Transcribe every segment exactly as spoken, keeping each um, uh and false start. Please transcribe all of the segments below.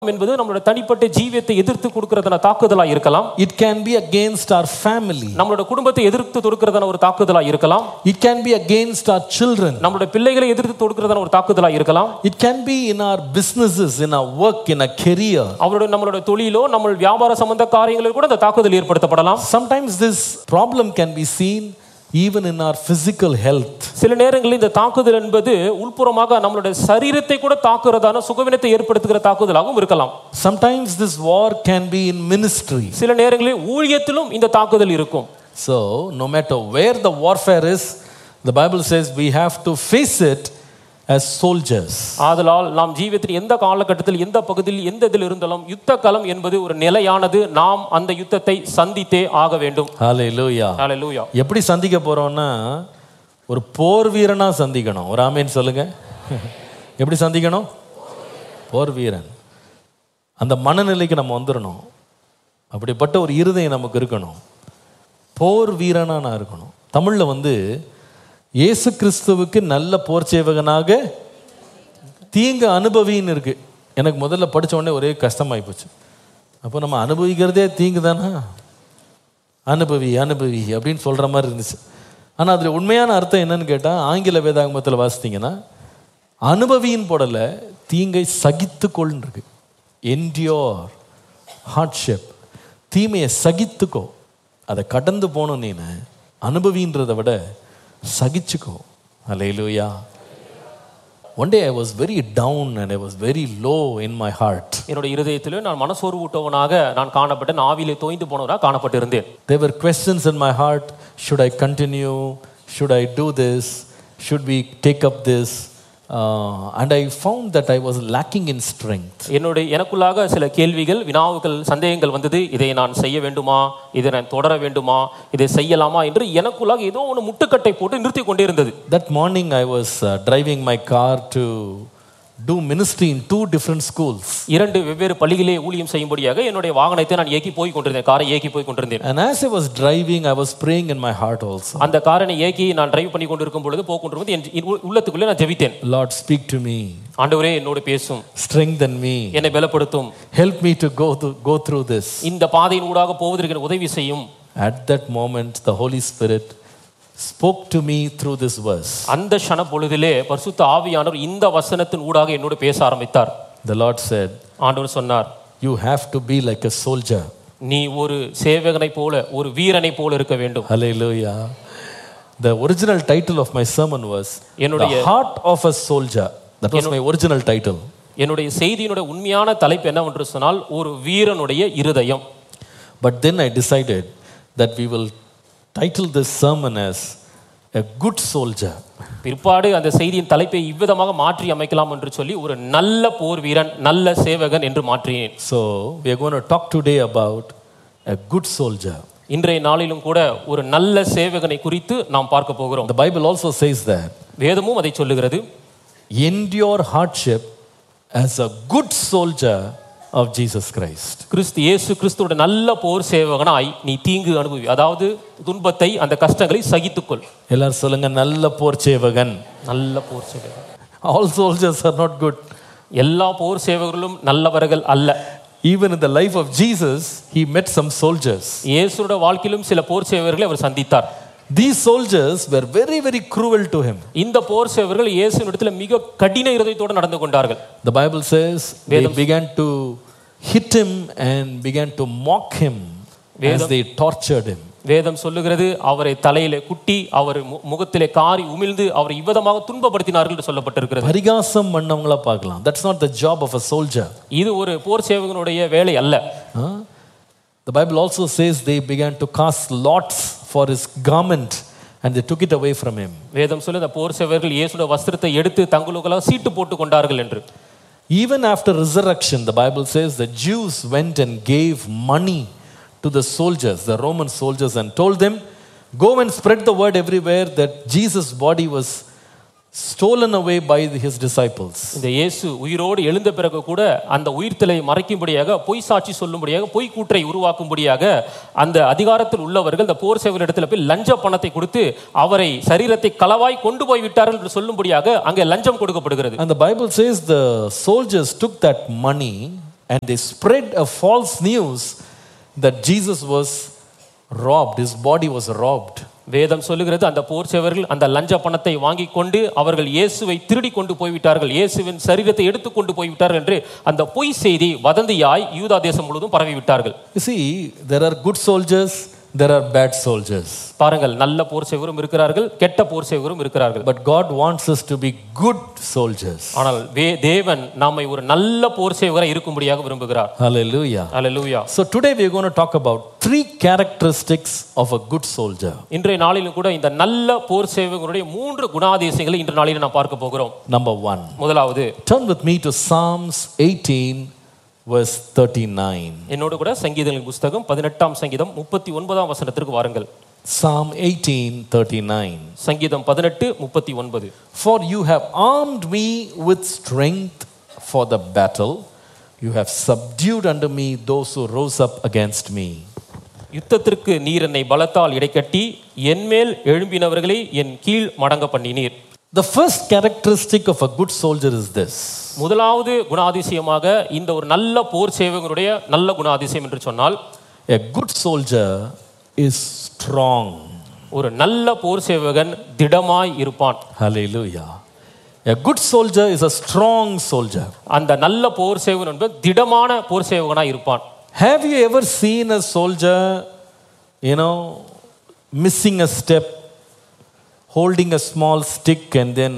என்பது நம்மளுடைய தனிப்பட்ட ஜீவியத்தை எதிர்த்து கொடுக்கிறதான தாக்குதலா இருக்கலாம். It can be against our family. நம்மளுடைய குடும்பத்தை எதிர்த்து தொடுக்கிறதான ஒரு தாக்குதலா இருக்கலாம். It can be against our children. நம்மளுடைய பிள்ளைகளை எதிர்த்து தொடுக்கிறதான ஒரு தாக்குதலா இருக்கலாம். It can be in our businesses, in our work, in our career. அவருடைய நம்மளுடைய தொழிலோ நம்ம வியாபார சம்பந்த காரியங்களில் கூட அந்த தாக்குதல் ஏற்படுத்தப்படலாம். Sometimes this problem can be seen even in our physical health. சில நேரங்களில் இந்த தாக்குதல் என்பது உள்புறமாக நம்மளுடைய சரீரத்தை கூட தாக்குறதான சுகவினத்தை ஏற்படுத்துகிற தாக்குதலாகவும் இருக்கலாம். Sometimes this war can be in ministry. சில நேரங்களில் ஊழியத்திலும் இந்த தாக்குதல் இருக்கும். So no matter where the warfare is, the Bible says we have to face it as soldiers. ஆதலால் நாம் ஜீவியத்தின் எந்த காலகட்டத்தில் எந்த பகுதியில் எந்த இதில் இருந்தாலும் யுத்த களம் என்பது ஒரு நிலையானது. நாம் அந்த யுத்தத்தை சந்தித்தே ஆக வேண்டும். ஹalleluya. ஹalleluya. எப்படி சந்திக்க போறோம்னா ஒரு போர் வீரனா சந்திக்கணும். ஒரு ஆமென் சொல்லுங்க. எப்படி சந்திக்கணும்? போர் வீரன். அந்த மனநிலைக்கு நம்ம வந்துடணும். அப்படிப்பட்ட ஒரு இருதயம் நமக்கு இருக்கணும். போர் வீரனா நான் இருக்கணும். தமிழ்ல வந்து இயேசு கிறிஸ்துவுக்கு நல்ல போர் சேவகனாக தீங்கு அனுபவின்னு இருக்கு. எனக்கு முதல்ல படித்த உடனே ஒரே கஷ்டமாகி போச்சு. அப்போ நம்ம அனுபவிக்கிறதே தீங்கு தானா? அனுபவி அனுபவி அப்படின்னு சொல்கிற மாதிரி இருந்துச்சு. ஆனால் அதில் உண்மையான அர்த்தம் என்னன்னு கேட்டால் ஆங்கில வேதாகமத்தில் வாசித்தீங்கன்னா அனுபவியின் போடலை, தீங்கை சகித்து கொள்னு இருக்கு. என்டியோர் ஹார்ட்ஷிப், தீமையை சகித்துக்கோ, அதை கடந்து போகணும். நீ அனுபவின்றதை விட சகிச்சுக்கோ. ஹல்லேலூயா. One day I was very down and I was very low in my heart. என்னுடைய இதயத்திலே நான் மனசோர்வுட்டவனாக நான் காணப்பட்டேன். ஆவியிலே தோய்ந்து போனவனாக காணப்பட்டிருந்தேன். There were questions in my heart. Should I continue? Should I do this? Should we take up this? Uh, and I found that I was lacking in strength. என்னுடைய எனக்குள்ளாக சில கேள்விகள், வினாவுகள், சந்தேகங்கள் வந்தது. இதை நான் செய்ய வேண்டுமா, இதை நான் தொடர வேண்டுமா, இதை செய்யலாமா என்று எனக்குள்ளாக ஏதோ ஒன்று முட்டுக்கட்டை போட்டு நிறுத்தி கொண்டே இருந்தது. That morning I was uh, driving my car to do ministry in two different schools. இரண்டு வெவ்வேறு பள்ளிகளிலே ஊழியம் செய்யும்படியாக என்னுடைய வாகனத்தை நான் ஏக்கி போய் கொண்டிருந்தேன். காரை ஏக்கி போய் கொண்டிருந்தேன். And as I was driving I was praying in my heart also. அந்த காரை ஏக்கி நான் டிரைவ் பண்ணி கொண்டிருக்கும் பொழுது போய் கொண்டிருக்கும்போது என் உள்ளத்துக்குள்ளே நான் ஜெபித்தேன். Lord, speak to me. ஆண்டவரே என்னோடு பேசும். Strengthen me. என்னை பலப்படுத்தும். Help me to go to, go through this. இந்த பாதையின் ஊடாக போவதற்கு உதவி செய்யும். At that moment the Holy Spirit spoke to me through this verse. அந்த க்ஷண பொழுதிலே பரிசுத்த ஆவியானவர் இந்த வசனத்தின் ஊடாக என்னோடு பேச ஆரம்பித்தார். The Lord said, ஆண்டவர் சொன்னார், you have to be like a soldier. நீ ஒரு சேவகனை போல, ஒரு வீரனை போல இருக்க வேண்டும். Hallelujah. The original title of my sermon was என்னுடைய The Heart of a Soldier. That was my original title. என்னுடைய செய்தியினுடைய உண்மையான தலைப்பு என்னவென்று சொன்னால் ஒரு வீரனுடைய இருதயம். But then I decided that we will title this sermon as a good soldier. பிற்பாடு அந்த செய்தியின் தலைப்பை இவ்விதமாக மாற்றி அமைக்கலாம் என்று சொல்லி ஒரு நல்ல போர் வீரன், நல்ல சேவகன் என்று மாற்றினேன். So we are going to talk today about a good soldier. இன்றைய நாளிலும் கூட ஒரு நல்ல சேவகனை குறித்து நாம் பார்க்க போகிறோம். The Bible also says that வேதமும் அதை சொல்லுகிறது. endure hardship as a good soldier of Jesus Christ. கிறிஸ்து இயேசு கிறிஸ்துவோட நல்ல போர் சேவகனாய் நீ தீங்கு அனுபவி, அதாவது துன்பத்தை, அந்த கஷ்டங்களை சகித்துக்கொள். எல்லாரும் சொல்லுங்க, நல்ல போர் சேவகன். நல்ல போர் சேவகன். All soldiers are not good. எல்லா போர் சேவகர்களும் நல்லவர்கள் அல்ல. Even in the life of Jesus he met some soldiers. இயேசுவோட வாழ்க்கையிலும் சில போர் சேவகர்களை அவர் சந்தித்தார். These soldiers were very very cruel to him. இந்த போர் சேவகர்கள் இயேசுவிடத்தில் மிக கடின இருதயத்தோடு நடந்து கொண்டார்கள். The Bible says they began to hit him and began to mock him as they tortured him. வேதம் சொல்லுகிறது, அவரை தலையிலே குட்டி, அவர் முகத்திலே காரி உமிழ்ந்து அவரை இவ்விதமாக துன்பப்படுத்தினார்கள் என்று சொல்லப்பட்டிருக்கிறது. பரிகாசம் பண்ணவங்கள பார்க்கலாம். That's not the job of a soldier. இது ஒரு போர் சேவகனுடைய வேலை அல்ல. The Bible also says they began to cast lots for his garment and they took it away from him. வேதம் சொல்லுது, போர் சேவகர்கள் இயேசுவோட வஸ்திரத்தை எடுத்து தங்களுக்குள்ள சீட்டு போட்டு கொண்டார்கள் என்று. Even after resurrection, the Bible says the Jews went and gave money to the soldiers, the Roman soldiers, and told them, go and spread the word everywhere that Jesus' body was stolen away by his disciples. இந்த இயேசு உயிரோடு எழுந்த பிறகு கூட அந்த உயிர்த்தலை மறைக்கும்படியாக, பொய் சாட்சி சொல்லும்படியாக, பொய் கூற்றை உருவாக்கும்படியாக அந்த அதிகாரத்தில் உள்ளவர்கள் இந்த போர் சேவகரிடத்தில் போய் லஞ்ச பணத்தை கொடுத்து அவரை சரீரத்தை களவாய் கொண்டு போய் விட்டார்கள் என்று சொல்லும்படியாக அங்கே லஞ்சம் கொடுக்கப்படுகிறது. And the Bible says the soldiers took that money and they spread a false news that Jesus was robbed, his body was robbed. வேதம் சொல்லுகிறது அந்த போர் சேவர்கள் அந்த லஞ்ச பணத்தை வாங்கி கொண்டு அவர்கள் இயேசுவை திருடி கொண்டு போய்விட்டார்கள், இயேசுவின் சரீரத்தை எடுத்து கொண்டு போய்விட்டார்கள் என்று அந்த பொய் செய்தி வதந்தியாய் யூதா தேசம் முழுவதும் பரவி விட்டார்கள். You see, there are good soldiers, there are bad soldiers. பாருங்கள், நல்ல போர் சேவரும் இருக்கிறார்கள், கெட்ட போர் சேவரும் இருக்கிறார்கள். But God wants us to be good soldiers. ஆனால் தேவன் நம்மை ஒரு நல்ல போர் சேவகராய் இருக்கும்படியாக விரும்புகிறார். Hallelujah. Hallelujah. So today we are going to talk about three characteristics of a good soldier. இன்றைய நாளிலும் கூட இந்த நல்ல போர் சேவகனுடைய மூன்று குணாதிசயங்களை இன்றைய நாளில் நாம் பார்க்க போகிறோம். Number one. முதலாவது, turn with me to Psalms eighteen verse thirty-nine. என்னோடு கூட சங்கீதங்களின் புத்தகம் பதினெட்டாம் சங்கீதம் முப்பத்தி ஒன்பதாம் வசனத்திற்கு வாருங்கள். Psalm eighteen thirty-nine. சங்கீதம் பதினெட்டு முப்பத்தி ஒன்பது. For you have armed me with strength for the battle, you have subdued unto me those who rose up against me. யுத்தத்திற்கு நீர் என்னை பலத்தால் இடைக்கட்டி என்மேல் எழும்பினவர்களை என் கீழ் மடங்க பண்ணினீர். The first characteristic of a good soldier is this. முதலாவது குணாதிசயமாக இந்த ஒரு நல்ல போர் சேவகனுடைய நல்ல குணாதிசயம் என்று சொன்னால், a good soldier is strong. ஒரு நல்ல போர் சேவகன் திடமாய் இருப்பான். Hallelujah. A good soldier is a strong soldier. அந்த நல்ல போர் சேவகன் என்பது திடமான போர் சேவகனாய் இருப்பான். Have you ever seen a soldier, you know, missing a step, holding a small stick and then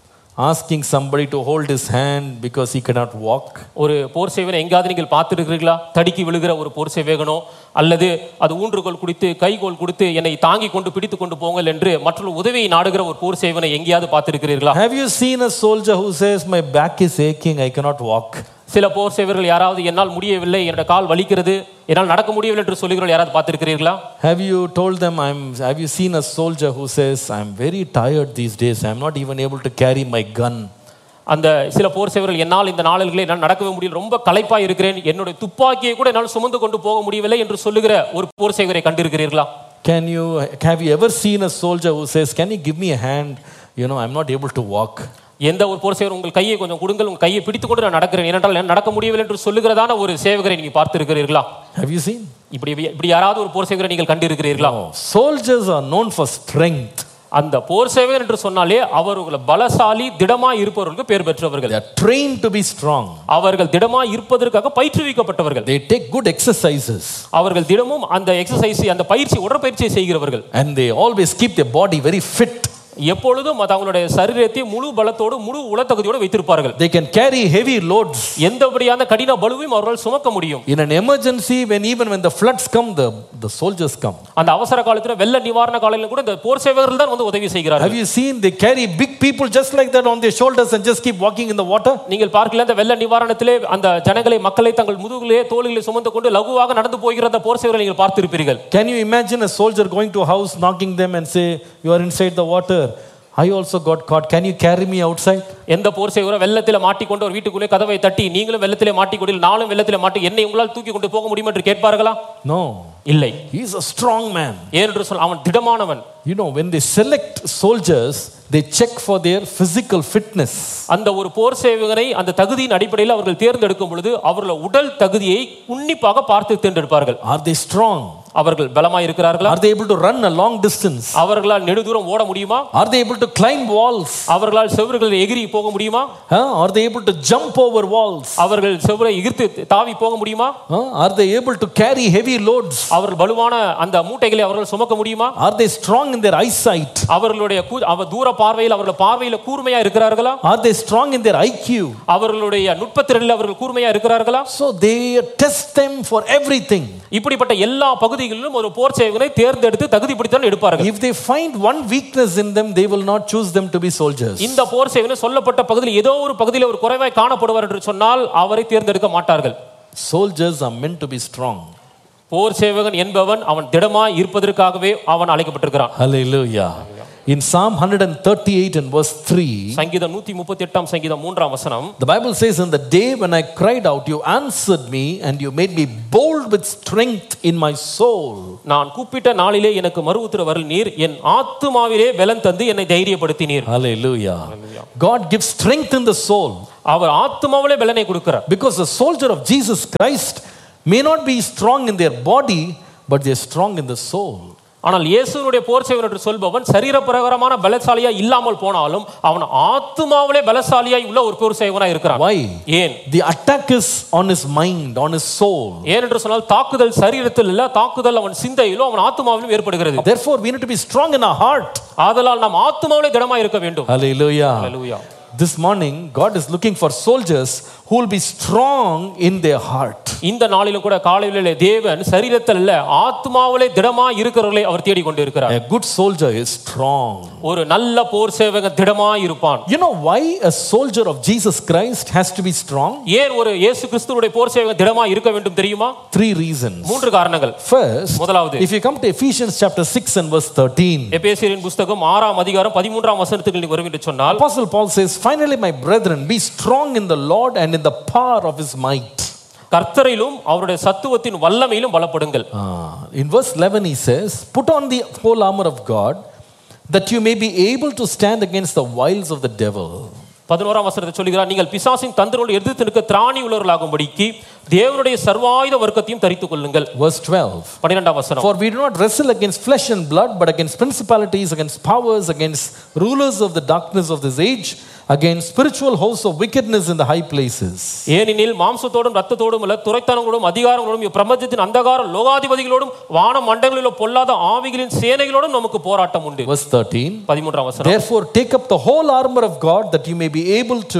asking somebody to hold his hand because he cannot walk? ஒரு போர் சேவகனை எங்காவது நீங்கள் பார்த்துருக்கிறீர்களா? தடுக்கி விழுகிற ஒரு போர் சேவகனோ அல்லது அது ஊன்றுகோல் கொடுத்து கைகோல் கொடுத்து என்னை தாங்கி கொண்டு பிடித்து கொண்டு போங்கள் என்று மற்றொரு உதவியை நாடுகிற ஒரு போர் சேவகனை எங்கேயாவது பார்த்திருக்கிறீர்களா? Have you seen a soldier who says, my back is aching, I cannot walk? சில போர் சேவர்கள் யாராவது என்னால் முடியவில்லை, என்னோட கால் வலிக்கிறது, என்னால் நடக்க முடியவில்லை என்று சொல்லுகிறவர்கள் யாராவது பார்த்திருக்கிறீர்களா? Have you told them, I'm have you seen a soldier who says, I'm very tired these days, I'm not even able to carry my gun? அந்த சில போர் சேவர்கள் என்னால் இந்த நாளிலே என்னால் நடக்கவே முடியல, ரொம்ப களைப்பாய் இருக்கிறேன், என்னோட துப்பாக்கியை கூட என்னால் சுமந்து கொண்டு போக முடியவில்லை என்று சொல்லுகிற ஒரு போர் சேவரை கண்டிருக்கிறீர்களா? Can you have you ever seen a soldier who says, can you give me a hand, you know, I'm not able to walk? எந்த ஒரு போர் சேவர் உங்கள் கையை கொஞ்சம் கொடுங்கள், உங்கள் கையை பிடித்து கொண்டு நான் நடக்கிறேன், ஏனென்றால் நடக்க முடியவில்லை என்று சொல்லுகிறதான ஒரு சேவகரை நீங்க பார்த்திருக்கிறீர்களா? Have you seen? இப்படி இப்படி யாராவது ஒரு போர் சேவகரை நீங்கள் கண்டிருக்கிறீர்களா? No. Soldiers are known for strength. அந்த போர் சேவகர் என்று சொன்னாலே அவர்கள் பலசாலி திடமாய் இருப்பவர்களுக்கு பேர் பெற்றவர்கள். They are trained to be strong. அவர்கள் திடமாய் இருப்பதற்காக பயிற்றுவிக்கப்பட்டவர்கள். They take good exercises. அவர்கள் தினமும் அந்த எக்ஸர்சைஸ் அந்த பயிற்சி உடற்பயிற்சியை செய்கிறவர்கள். And they always keep their body very fit. எப்பொழுதும் அவங்களுடைய சரீரத்தை முழு பலத்தோடு முழு உளத்தகுதியோடு வைத்திருப்பார்கள். They can carry heavy loads. எந்தபடியான கடின பளுவையும் அவர்கள் சுமக்க முடியும். In an emergency, when even when the floods come, the the soldiers come. அந்த அவசர காலத்துல வெள்ள நிவாரண காலங்களில் கூட இந்த போர் சேவகர்கள் தான் வந்து உதவி செய்கிறார்கள். Have you seen they carry big people just like that on their shoulders and just keep walking in the water? நீங்கள் பார்க்கல அந்த வெள்ள நிவாரணத்திலே அந்த ஜனங்களை மக்களை தங்கள் முதுகிலே தோளிலே சுமந்து கொண்டு லகுவாக நடந்து போகிற அந்த போர் சேவகரை நீங்கள் பார்த்திருப்பீர்கள். Can you imagine a soldier going to a house, knocking them and say, you are inside the water, I also got caught, can you carry me outside? எந்த போர் சேவகர் வெள்ளத்திலே மாட்டிக்கொண்டு ஒரு வீட்டுக்குள்ளே கதவை தட்டி நீங்களும் வெள்ளத்திலே மாட்டிக்கொண்டு நானும் வெள்ளத்திலே மாட்டி என்னை உங்களால் தூக்கி கொண்டு போக முடியும் என்று கேட்பார்களா? No. இல்லை. He is a strong man. ஏனென்று சொன்னால் அவன் திடமானவன். You know, when they select soldiers, they check for their physical fitness. அந்த ஒரு போர் சேவகனை அந்த தகுதியின் அடிப்படையில் அவர்கள் தேர்ந்தெடுக்கும் பொழுது அவர்கள் உடல் தகுதியை உன்னிப்பாக பார்த்து தேர்ந்தெடுப்பார்கள். Are they strong? அவர்கள் பலமாய் இருக்கிறார்களா? Are they able to run a long distance? அவர்களால் நெடுதூரம் ஓட முடியுமா? Are they able to climb walls? அவர்களால் செவுறுகளில் எகிரி போக முடியுமா? Huh? Are they able to jump over walls? அவர்கள் செவுரை எகிர்த்து தாவி போக முடியுமா? Huh? Are they able to carry heavy loads? அவர்கள் பலுவான அந்த மூட்டைகளை அவர்கள் சுமக்க முடியுமா? Are they strong in their eyesight? அவர்களுடைய அவர் தூர பார்வையில் அவர்கள் பார்வையில் கூர்மையா இருக்கிறார்களா? Are they strong in their I Q? அவர்களுடைய நுட்பத்திறனில் அவர்கள் கூர்மையா இருக்கிறார்களா? So they test them for everything. இப்படிப்பட்ட எல்லா பகுதிகளிலும் ஒரு போர் சேவகனை தேர்ந்தெடுத்து தகுதிப்படுத்தி எடுப்பார்கள். If they find one weakness in them, they will not choose them to be soldiers. இந்த போர் சேவகனை சொல்லப்பட்ட பகுதியில் ஏதோ ஒரு பகுதியில் ஒரு குறைவாய் காணப்படுவார் என்று சொன்னால் அவரை தேர்ந்தெடுக்க மாட்டார்கள். Soldiers are meant to be strong. போர் சேவகன் என்பவன் அவன் திடமாய் இருப்பதற்காகவே அவன் அழைக்கப்பட்டிருக்கிறான். Hallelujah. In Psalm one thirty-eight and verse three, சங்கீதம் நூற்றி முப்பத்தி எட்டாம் சங்கீதம் மூன்றாம் வசனம், the Bible says, in the day when I cried out, you answered me and you made me bold with strength in my soul. நான் கூப்பிட்ட நாளிலே எனக்கு மறு உத்தரவருள் நீர், என் ஆத்துமாவிலே பலன் தந்து என்னை தைரியப்படுத்தினீர். Hallelujah. God gives strength in the soul. அவர் ஆத்துமாவிலே பலனை கொடுக்கிறார். Because the soldier of Jesus Christ may not be strong in their body, but they are strong in the soul. ஆனால் இயேசுவுடைய போர் சேவகன் என்று சொல்பவன் சரீர பிரகாரமான பலசாலியா இல்லாமல் போனாலும் அவன் ஆத்துமாவிலே பலசாலியாய் உள்ள ஒரு போர் சேவகனாய் இருக்கிறான். Why? ஏன்? The attack is on his mind, on his soul. ஏன் என்று சொன்னால் தாக்குதல் சரீரத்தில் இல்ல, தாக்குதல் அவன் சிந்தையிலும் அவன் ஆத்துமாவிலும் ஏற்படுகிறது. Therefore we need to be strong in our heart. ஆதலால் நாம் ஆத்துமாவிலே திடமாய் இருக்க வேண்டும். Hallelujah. Hallelujah. This morning God is looking for soldiers who will be strong in their heart. இந்த நாளிலும் கூட காலையிலே தேவன் சரீரத்தில் இல்ல ஆத்துமாவிலே திடமாய் இருக்கிறவர்களை அவர் தேடி கொண்டு இருக்கிறார். A good soldier is strong. ஒரு நல்ல போர் சேவகன் திடமாய் இருப்பான். You know why a soldier of Jesus Christ has to be strong? ஏன் ஒரு இயேசு கிறிஸ்துவுடைய போர் சேவகன் திடமாய் இருக்க வேண்டும் தெரியுமா? Three reasons. மூன்று காரணங்கள். First, முதலாவது, if you come to Ephesians chapter six and verse thirteen, எபேசியரின் புத்தகம் ஆறாம் அதிகாரம் பதிமூன்றாம் வசனத்துக்கு நீ வரும் என்று சொன்னால், Apostle Paul says, finally my brethren, be strong in the Lord and in the power of his might. கர்த்தரிலும் அவருடைய சத்துவத்தின் வல்லமையிலும் பலப்படுங்கள். Ah, in verse eleven he says, put on the whole armor of God that you may be able to stand against the wiles of the devil. பதினோராம் வசனத்தை சொல்கிறார், நீங்கள் பிசாசின் தந்திரங்களை எதிர்த்து நிற்க திராணி உள்ளவர்களாகும்படிக்கு தேவனுடைய சர்வாயுத வர்க்கத்தையும் தரித்துக் கொள்ளுங்கள். Verse twelve, பன்னிரண்டாம் வசனம், for we do not wrestle against flesh and blood but against principalities, against powers, against rulers of the darkness of this age, against spiritual hosts of wickedness in the high places. ஏனெனில் மாம்சத்தோடும் இரத்தத்தோடும் அல்ல, துரைத்தனங்களோடும் அதிகாரங்களோடும் பிரபஞ்சத்தின் அந்தகார லோகாதிபதிகளோடும் வான மண்டலங்களிலும் பொல்லாத ஆவிகளின் சேனைகளோடும் நமக்கு போராட்டம் உண்டு. Verse thirteen, பதிமூன்றாம் வசனம், therefore take up the whole armor of God that you may be able to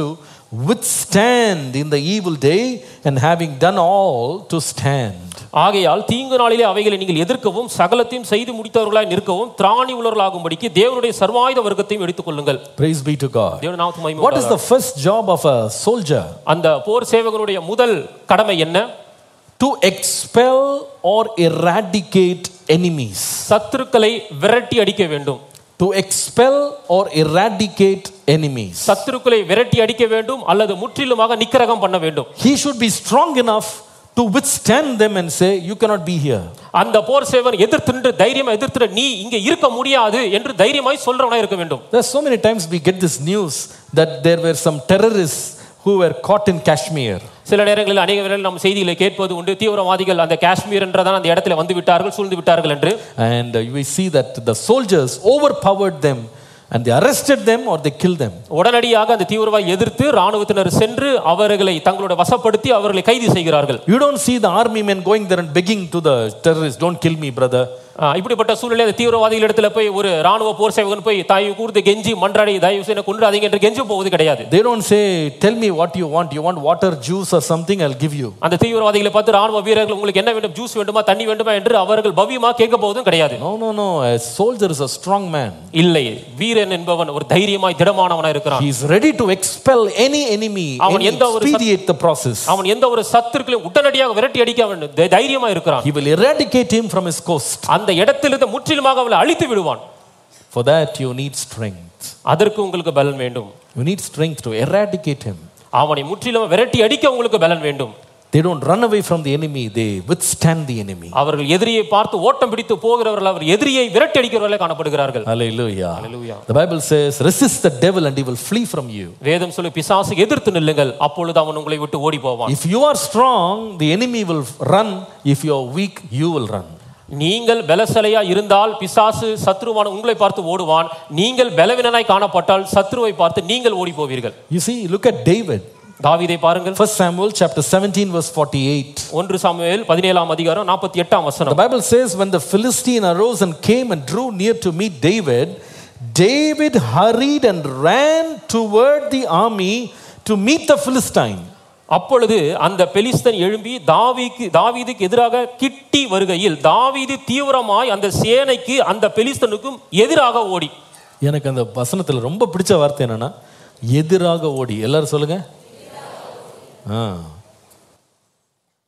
withstand in the evil day, and having done all to stand. ஆகையால் தீங்கு நாளிலே அவைகளை நீங்கள் எதிர்க்கவும் சகலத்தையும் செய்து முடித்தவர்களாய் நிற்கவும் திராணி உள்ளவர்களாகும்படிக்கு தேவனுடைய சர்வாயுத வர்க்கத்தையும் எடுத்துக் கொள்ளுங்கள். Praise be to God. தேவனுடைய நாமத்துக்கு மகிமை What is the first job of a soldier? அந்த போர் சேவகனுடைய முதல் கடமை என்ன? To expel or eradicate enemies. சத்துருக்களை விரட்டி அடிக்க வேண்டும். To expel or eradicate enemies. சத்துருக்களை விரட்டி அடிக்க வேண்டும் அல்லது முற்றிலுமாக நிக்கிரகம் பண்ண வேண்டும். He should be strong enough to withstand them and say, you cannot be here. அந்த போர் சேவகன் எதிர்த்து நின்று தைரியமா எதிர்த்து நீ இங்க இருக்க முடியாது என்று தைரியமாய் சொல்றவனா இருக்க வேண்டும். There are so many times we get this news that there were some terrorists who were caught in Kashmir. சில நேரங்களில் அநேக வேளைகளில் நம்ம செய்திகளை கேட்பது உண்டு, தீவிரவாதிகள் அந்த காஷ்மீர் என்றதான அந்த இடத்துல வந்து விட்டார்கள், சூழ்ந்து விட்டார்கள் என்று. And uh, we see that the soldiers overpowered them and they arrested them or they killed them. உடனடியாக அந்த தீவிரவாதி எதிர்த்து ராணுவத்தினர் சென்று அவர்களை தங்களுடைய வசப்படுத்தி அவர்களை கைது செய்கிறார்கள். You don't see the army men going there and begging to the terrorists, don't kill me brother. இப்படிப்பட்ட சூழ்நிலை அந்த தீவிரவாதிகள் இடத்துல போய் ஒரு ராணுவ போர் சேவகன் போய் தாய் கூர்ந்து கெஞ்சி மன்றாடி தயவு செய்து கொன்றாதீங்க என்று கெஞ்சி போவது கிடையாது. They don't say tell me what you want, you want water, juice or something, I'll give you. அந்த தீவிரவாதிகளை பார்த்து ராணுவ வீரர்கள் உங்களுக்கு என்ன வேண்டும், ஜூஸ் வேண்டுமா தண்ணி வேண்டுமா என்று அவர்கள் பவ்யமா கேட்க போவதும் கிடையாது. No no no, a soldier is a strong man. இல்லை, வீரன் என்பவன் ஒரு தைரியமாய் திடமானவனாய் இருக்கிறான். He is ready to expel any enemy and expedite the process. அவன் எந்த ஒரு சத்துருக்களையும் உடனடியாக விரட்டி அடிக்க வேண்டும் தைரியமாய் இருக்கிறான். He will eradicate him from his coast. அந்த இடத்திலிருந்து முற்றிலுமாக அவனை அழித்து விடுவான். For that you need strength. அதற்கு உங்களுக்கு பலன் வேண்டும். You need strength to eradicate him. அவனை முற்றிலும் விரட்டி அடிக்க உங்களுக்கு பலன் வேண்டும். They don't run away from the enemy, they withstand the enemy. அவர்கள் எதிரியை பார்த்து ஓட்டம் பிடித்து போகிறவர்கள் அவர் எதிரியை விரட்டி அடிக்கிறவர்களாக காணப்படுகிறார்கள். Hallelujah. Hallelujah. The Bible says resist the devil and he will flee from you. வேதம் சொல்லு பிசாசுக்கு எதிர்த்து நில்லுங்கள் அப்பொழுது அவன் உங்களை விட்டு ஓடி போவான். If you are strong, the enemy will run. If you are weak, you will run. நீங்கள் பலசாலியா இருந்தால் பிசாசு சத்ருவான உங்களை பார்த்து ஓடுவான். நீங்கள் பலவீனனாய் காணப்பட்டால் சத்ருவை பார்த்து நீங்கள் ஓடி போவீர்கள். You see, look at David. தாவீதை பாருங்கள். First Samuel chapter seventeen verse forty-eight. ஒன்று சாமுவேல் பதினேழாம் அதிகாரம் நாற்பத்தி எட்டாம் வசனம். The Bible says when the Philistine arose and came and drew near to meet David, David hurried and ran toward the army to meet the Philistine. அப்பொழுது அந்த பெலிஸ்தன் எழும்பி தாவீதுக்கு தாவீதுக்கு எதிராக கிட்டி வருகையில் தாவீது தீவிரமாய் அந்த சேனைக்கு அந்த பெலிஸ்தனுக்கும் எதிராக ஓடி. எனக்கு அந்த வசனத்துல ரொம்ப பிடிச்ச வார்த்தை என்னன்னா எதிராக ஓடி. எல்லாரும் சொல்லுங்க.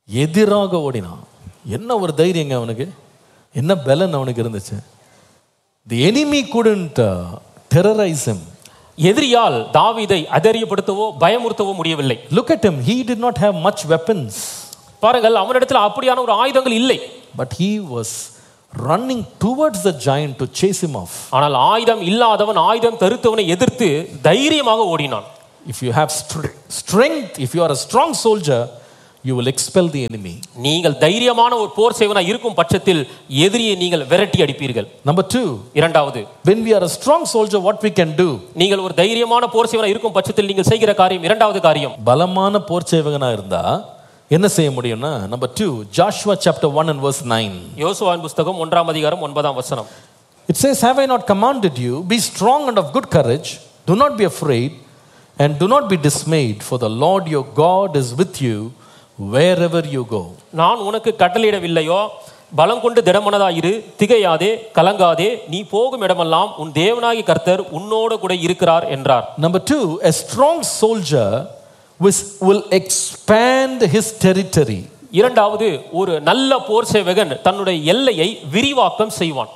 எதிராக ஓடினான். என்ன ஒரு தைரியங்க அவனுக்கு, என்ன பலன் அவனுக்கு இருந்துச்சு. The enemy couldn't uh, terrorize him. எதிரியால் தாவீதை அதரியப்படுத்தவோ பயமுறுத்தவோ முடியவில்லை. Look at him. He did not have much weapons. பாருங்கள், அவனிடத்தில் அப்படியான ஒரு ஆயுதங்கள் இல்லை. But he was running towards the giant to chase him off. ஆனால் ஆயுதம் இல்லாதவன் ஆயுதம் தரித்தவனை எதிர்த்து தைரியமாக ஓடினான். If you have strength, if you are a strong soldier, you will expel the enemy. நீங்கள் தைரியமான ஒரு போர் சேவனா இருக்கும் பட்சத்தில் எதிரியை நீங்கள் விரட்டி அடிப்பீர்கள். Number two, இரண்டாவது, when we are a strong soldier, what we can do? நீங்கள் ஒரு தைரியமான போர் சேவனா இருக்கும் பட்சத்தில் நீங்கள் செய்கிற காரியம், இரண்டாவது காரியம், பலமான போர் சேவகனா இருந்தா என்ன செய்ய முடியும்னா, number two, Joshua chapter one and verse nine. யோசுவாவின் புத்தகம் ஒன்றாம் அதிகாரம் ஒன்பதாம் வசனம். It says, have I not commanded you, be strong and of good courage, do not be afraid and do not be dismayed, for the Lord your God is with you wherever you go. நான் உனக்கு கட்டளையிடவில்லையோ, பலம் கொண்டு திடமனதாயிரு, திகையாதே, கலங்காதே, நீ போகும் இடமெல்லாம் உன் தேவனாகிய கர்த்தர் உன்னோடு கூட இருக்கிறார் என்றார். Number two, a strong soldier will expand his territory. இரண்டாவது, ஒரு நல்ல போர் சேவகன் தன்னுடைய எல்லையை விரிவாக்கம் செய்வான்.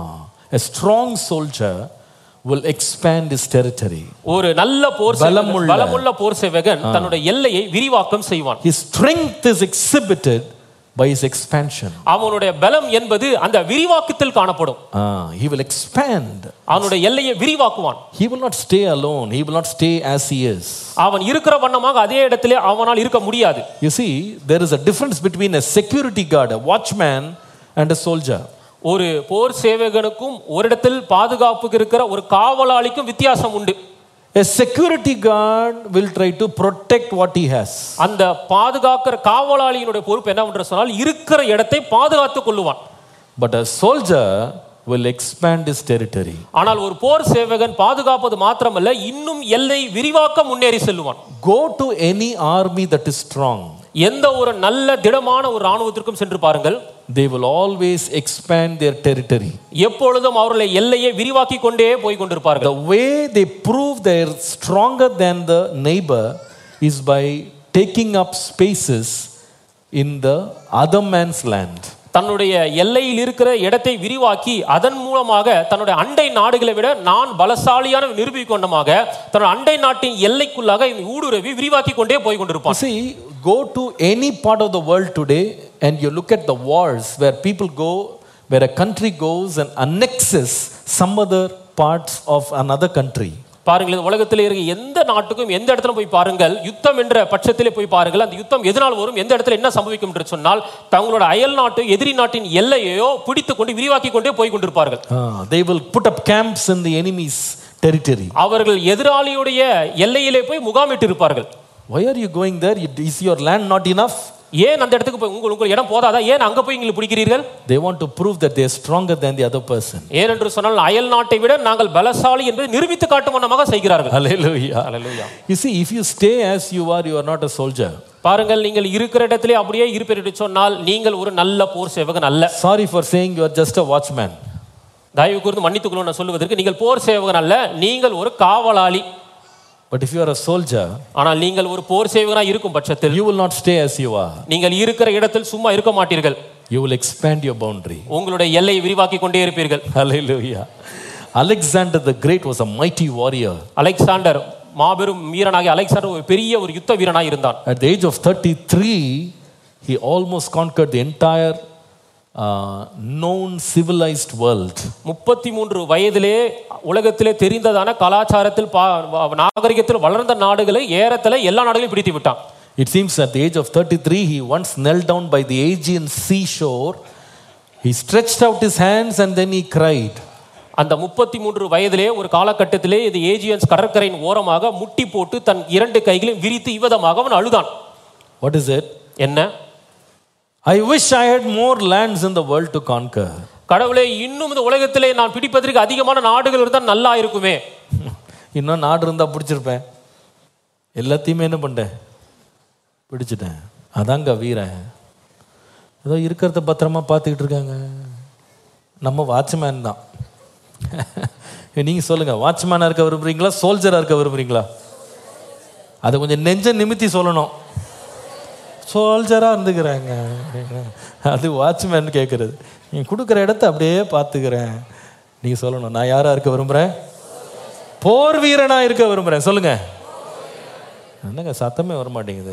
A strong soldier will expand his territory. ஒரு நல்ல போர் சேவகன், பலமுள்ள போர் சேவகன் தன்னுடைய எல்லையை விரிவாக்கம் செய்வான். His strength is exhibited by his expansion. அவனுடைய பலம் என்பது அந்த விரிவாக்கத்தில் காணப்படும். He will expand. அவனுடைய எல்லையை விரிவாக்குவான். He will not stay alone. He will not stay as he is. அவன் இருக்கிற வண்ணமாக அதே இடத்திலே அவனால் இருக்க முடியாது. You see, there is a difference between a security guard, a watchman, and a soldier. ஒரு போர் சேவகனுக்கும் ஒரு இடத்தில் பாதுகாப்புக்கு இருக்கிற ஒரு காவலாளிக்கும் வித்தியாசம் உண்டு. A security guard will try to protect what he has. அந்த பாதுகாக்கிற காவலாளியினுடைய பொறுப்பு என்னவென்று சொன்னால் இருக்கிற இடத்தை பாதுகாத்துக் கொள்ளுவான். But a soldier will expand his territory. ஆனால் ஒரு போர் சேவகன் பாதுகாப்பது மாத்திரமல்ல, இன்னும் எல்லை விரிவாக்க முன்னேறி செல்லுவான். Go to any army that is strong. எந்த ஒரு நல்ல திடமான ஒரு ராணுவத்திற்கும் சென்று பாருங்கள். They will always expand their territory. எப்பொழுதும் அவர்கள் எல்லையை விரிவாக்கி கொண்டே போய் கொண்டிருப்பார்கள். The way they prove they are stronger than the neighbor is by taking up spaces in the other man's land. தன்னுடைய எல்லையில் இருக்கிற இடத்தை விரிவாக்கி அதன் மூலமாக தன்னுடைய அண்டை நாடுகளை விட நான் பலசாலியான நிரூபிக்கொண்டமாக தன்னுடைய அண்டை நாட்டின் எல்லைக்குள்ளாக ஊடுருவி விரிவாக்கி கொண்டே போய் கொண்டிருப்பான். See, go to any part of the world today and you look at the wars where people go, where a country goes and annexes some other parts of another country. பாருங்கள், உலகத்தில் இருக்க எந்த நாட்டுக்கும் எந்த இடத்துல போய் பாருங்கள், யுத்தம் என்ற பட்சத்திலே போய் பாருங்கள், அந்த யுத்தம் எதனால் வரும், எந்த இடத்துல என்ன சம்பவிக்கும் என்று சொன்னால் தங்களோட அயல் நாட்டு எதிரி நாட்டின் எல்லையோ பிடித்துக் கொண்டு விரிவாக்கி கொண்டே போய் கொண்டிருப்பார்கள். They will put up camps in the enemy's territory. அவர்கள் எதிராளியுடைய எல்லையிலே போய் முகாமிட்டு இருப்பார்கள். Why are you going there? Is your land not enough? ஏன் அந்த இடத்துக்கு போய் உங்களுக்கு உங்களுக்கு இடம் போதாதா, ஏன் அங்க போய் நீங்க பிடிக்கிறீர்கள்? They want to prove that they are stronger than the other person. ஏனென்று சொன்னால் அயல் நாட்டை விட நாங்கள் பலசாலி என்பதை நிரூபித்து காட்டும் வண்ணமாக செய்கிறார்கள். Hallelujah. Hallelujah. You see, if you stay as you are, you are not a soldier. பாருங்கள், நீங்கள் இருக்கிற இடத்திலே அப்படியே இருப்பீர் என்று சொன்னால் நீங்கள் ஒரு நல்ல போர் சேவகன் அல்ல. Sorry for saying you are just a watchman. தயவு கூர்ந்து மன்னித்துக் கொள்ளுங்கள் நான் சொல்வதற்கு, நீங்கள் போர் சேவகன் அல்ல, நீங்கள் ஒரு காவலாளி. But if you are a soldier, ஆனால் நீங்கள் ஒரு போர் சேவகனாக இருக்கும் பட்சத்தில் you will not stay as you are. நீங்கள் இருக்கிற இடத்தில் சும்மா இருக்க மாட்டீர்கள். You will expand your boundary. உங்களுடைய எல்லையை விரிவாக்கி கொண்டே இருப்பீர்கள். Hallelujah. Alexander the Great was a mighty warrior. Alexander மாபெரும் வீரனாகிய அலெக்சாண்டர் ஒரு பெரிய ஒரு யுத்த வீரனாக இருந்தான். At the age of thirty-three, he almost conquered the entire uh, known civilized world. முப்பத்தி மூன்று வயதிலே உலகத்திலே தெரிந்ததான கலாச்சாரத்தில் நாகரிகத்தில் வளர்ந்த நாடுகளை ஏறத்தல எல்லா நாடுகளையும் பிடித்து விட்டான். It seems at the age of thirty-three, he once knelt down by the Aegean seashore. He stretched out his hands and then he cried. அந்த முப்பத்தி மூன்று வயதிலே ஒரு காலகட்டத்திலே இது ஏஜியன்ஸ் கடற்கரையின் ஓரமாக முட்டி போட்டு தன் இரண்டு கைகளையும் விரித்து இவ்விதமாக அவன் அழுதான். What is it? என்ன? I wish I had more lands in the world to conquer. கடவுளே, இன்னும் இந்த உலகத்திலே நான் பிடிப்பதற்கு அதிகமான நாடுகள் இருந்தால் நல்லா இருக்குமே. இன்னும் நாடு இருந்தா பிடிச்சிருப்பேன். எல்லாத்தையுமே என்ன பண்ணேன், பிடிச்சிட்டேன். அதாங்க வீரன். ஏதோ இருக்கிறத பத்திரமா பார்த்துக்கிட்டு இருக்காங்க. நம்ம வாட்ச்மேன் தான். நீங்க சொல்லுங்க, வாட்ச்மேனா இருக்க விரும்புறீங்களா, சோல்ஜரா இருக்க விரும்புறீங்களா? அதை கொஞ்சம் நெஞ்ச நிமித்தி சொல்லணும். சோல்ஜராக இருந்துக்கிறாங்க, அது வாட்ச்மேன் கேட்குறது. நீ கொடுக்குற இடத்த அப்படியே பார்த்துக்கிறேன், நீங்க சொல்லணும், நான் யாரா இருக்க விரும்புறேன்? போர் வீரனா இருக்க விரும்புறேன். சொல்லுங்க. என்னங்க சத்தமே வர மாட்டேங்குது?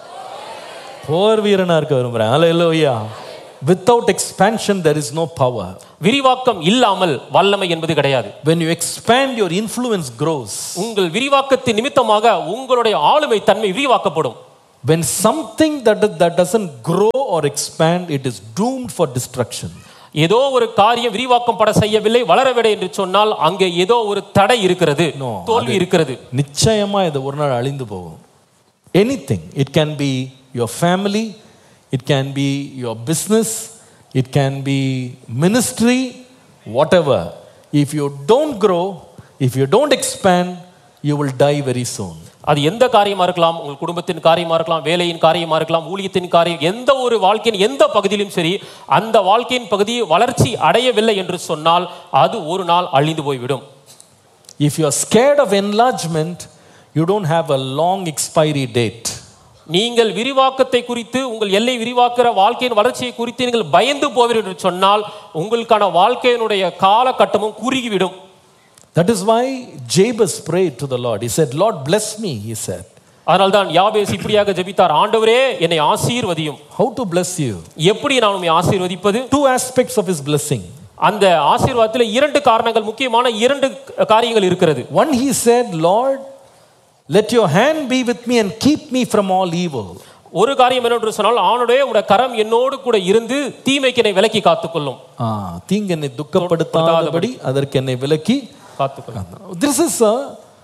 போர் வீரனா இருக்க விரும்புறேன். ஹல்லேலூயா. Without expansion there is no power. விரிவாக்கம் இல்லாமல் வல்லமை என்பது கிடையாது. When you expand, your influence grows. உங்கள் விரிவாக்கத்தின் நிமித்தமாக உங்களுடைய ஆளுமை தன்மை விரிவாக்கப்படும். When something that that doesn't grow or expand, it is doomed for destruction. ஏதோ ஒரு காரியம் விரிவாக்கம் பட செய்யவில்லை, வளரவில்லை என்று சொன்னால் அங்கே ஏதோ ஒரு தடை இருக்கிறது, தோல்வி இருக்கிறது. நிச்சயமா இது ஒரு நாள் அழிந்து போகும். Anything, it can be your family, it can be your business, it can be ministry, whatever. If you don't grow, if you don't expand, you will die very soon. அது எந்த காரியமா இருக்கலாம், உங்கள் குடும்பத்தின் காரியமா இருக்கலாம், வேலையின் காரியமா இருக்கலாம், ஊழியத்தின் காரியம், எந்த ஒரு வாழ்க்கையின் எந்த பகுதியிலும் சரி, அந்த வாழ்க்கையின் பகுதி வளர்ச்சி அடையவில்லை என்று சொன்னால் அது ஒரு நாள் அழிந்து போய்விடும். If you are scared of enlargement, you don't have a long expiry date. நீங்கள் விரிவாக்கத்தை குறித்து, உங்கள் எல்லை விரிவாக்குற வாழ்க்கையின் வளர்ச்சியை குறித்து நீங்கள் பயந்து போவீர்கள் என்று சொன்னால் உங்களுக்கான வாழ்க்கையினுடைய காலகட்டமும் குறுகிவிடும். That is why Jabez prayed to the Lord. He said, Lord, bless me, he said. அதனால்தான் யாபேஸ் இப்படியாக ஜெபித்தார், ஆண்டவரே என்னை ஆசீர்வதியும். How to bless you? எப்படி நான் உம்மை ஆசீர்வதிப்பது? Two aspects of his blessing. அந்த ஆசீர்வாதத்தில் இரண்டு காரணங்கள், முக்கியமான இரண்டு காரியங்கள் இருக்கிறது. One, he said, Lord, let your hand be with me and keep me from all evil. ஒரு காரியம் என்னவென்று சொன்னால், ஆண்டவரே உம்முடைய கரம் என்னோடு கூட இருந்து தீமைக்கு என்னை விலக்கி காத்துக்கொள்ளும். ஆ, தீங்கு என்னை துக்கப்படுத்தாதபடி அதற்கு என்னை விலக்கி காத்துக்கொள்ளும். This is a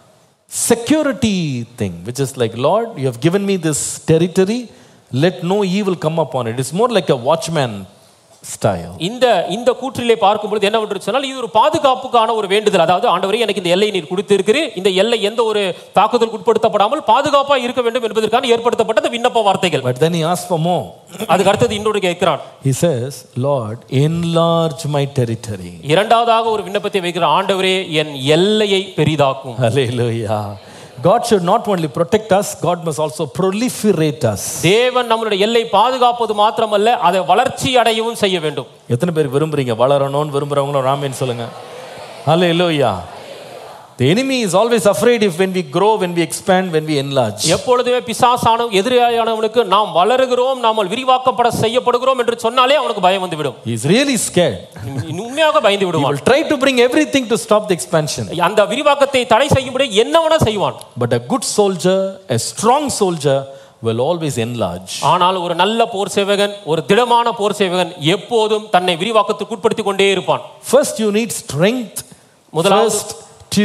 security thing, which is like, Lord, you have given me this territory, let no evil come upon it. It's more like a watchman style. இந்த இந்த கூற்றிலே பார்க்கும் பொழுது என்னவென்று சொன்னால், இது ஒரு பாதுகாப்புக்கான ஒரு வேண்டுதல். அதாவது ஆண்டவரே எனக்கு இந்த எல்லை நீர் கொடுத்திருக்கிறீர், இந்த எல்லை எந்த ஒரு தாக்குதலுக்கு உட்படுத்தப்படாமல் பாதுகாப்பா இருக்க வேண்டும் என்பதற்கான ஏற்படுத்தப்பட்ட விண்ணப்ப வார்த்தைகள். But then he asked for more. அதுக்கு அடுத்தது இன்னொரு கேட்கிறான். He says, Lord, enlarge my territory. இரண்டாவதாக ஒரு விண்ணப்பத்தை வைக்கிறார், ஆண்டவரே என் எல்லையை பெரிதாக்கும். Hallelujah. God should not only protect us, God must also proliferate us. தேவன் நம்மளுடைய எல்லை பாதுகாப்பது மாத்திரமல்ல, அதை வளர்ச்சி அடையவும் செய்ய வேண்டும். எத்தனை பேர் விரும்புறீங்க வளரணும்னு விரும்புறவங்களோ ராமேன் சொல்லுங்க. Hallelujah. The enemy is always afraid if when we grow, when we expand, when we enlarge. எப்பொழுதுமே பிசாசான எதிரியானவனுக்கு நாம் வளருகிறோம், நாம் விரிவாக்கப்பட செய்யப்படுகிறோம் என்று சொன்னாலே அவனுக்கு பயம் வந்துவிடும். He is really scared. உண்மையாக பயந்து He விடுவான். will try to bring everything to stop the expansion. அந்த விரிவாக்கத்தை தடை செய்யும்படி என்னவனா செய்வான். But a good soldier, a strong soldier will always enlarge. ஆனால் ஒரு நல்ல போர் சேவகன், ஒரு திடமான போர் சேவகன் எப்போதும் தன்னை விரிவாக்கத்துக்கு உட்படுத்திக் கொண்டே இருப்பான். First you need strength. First to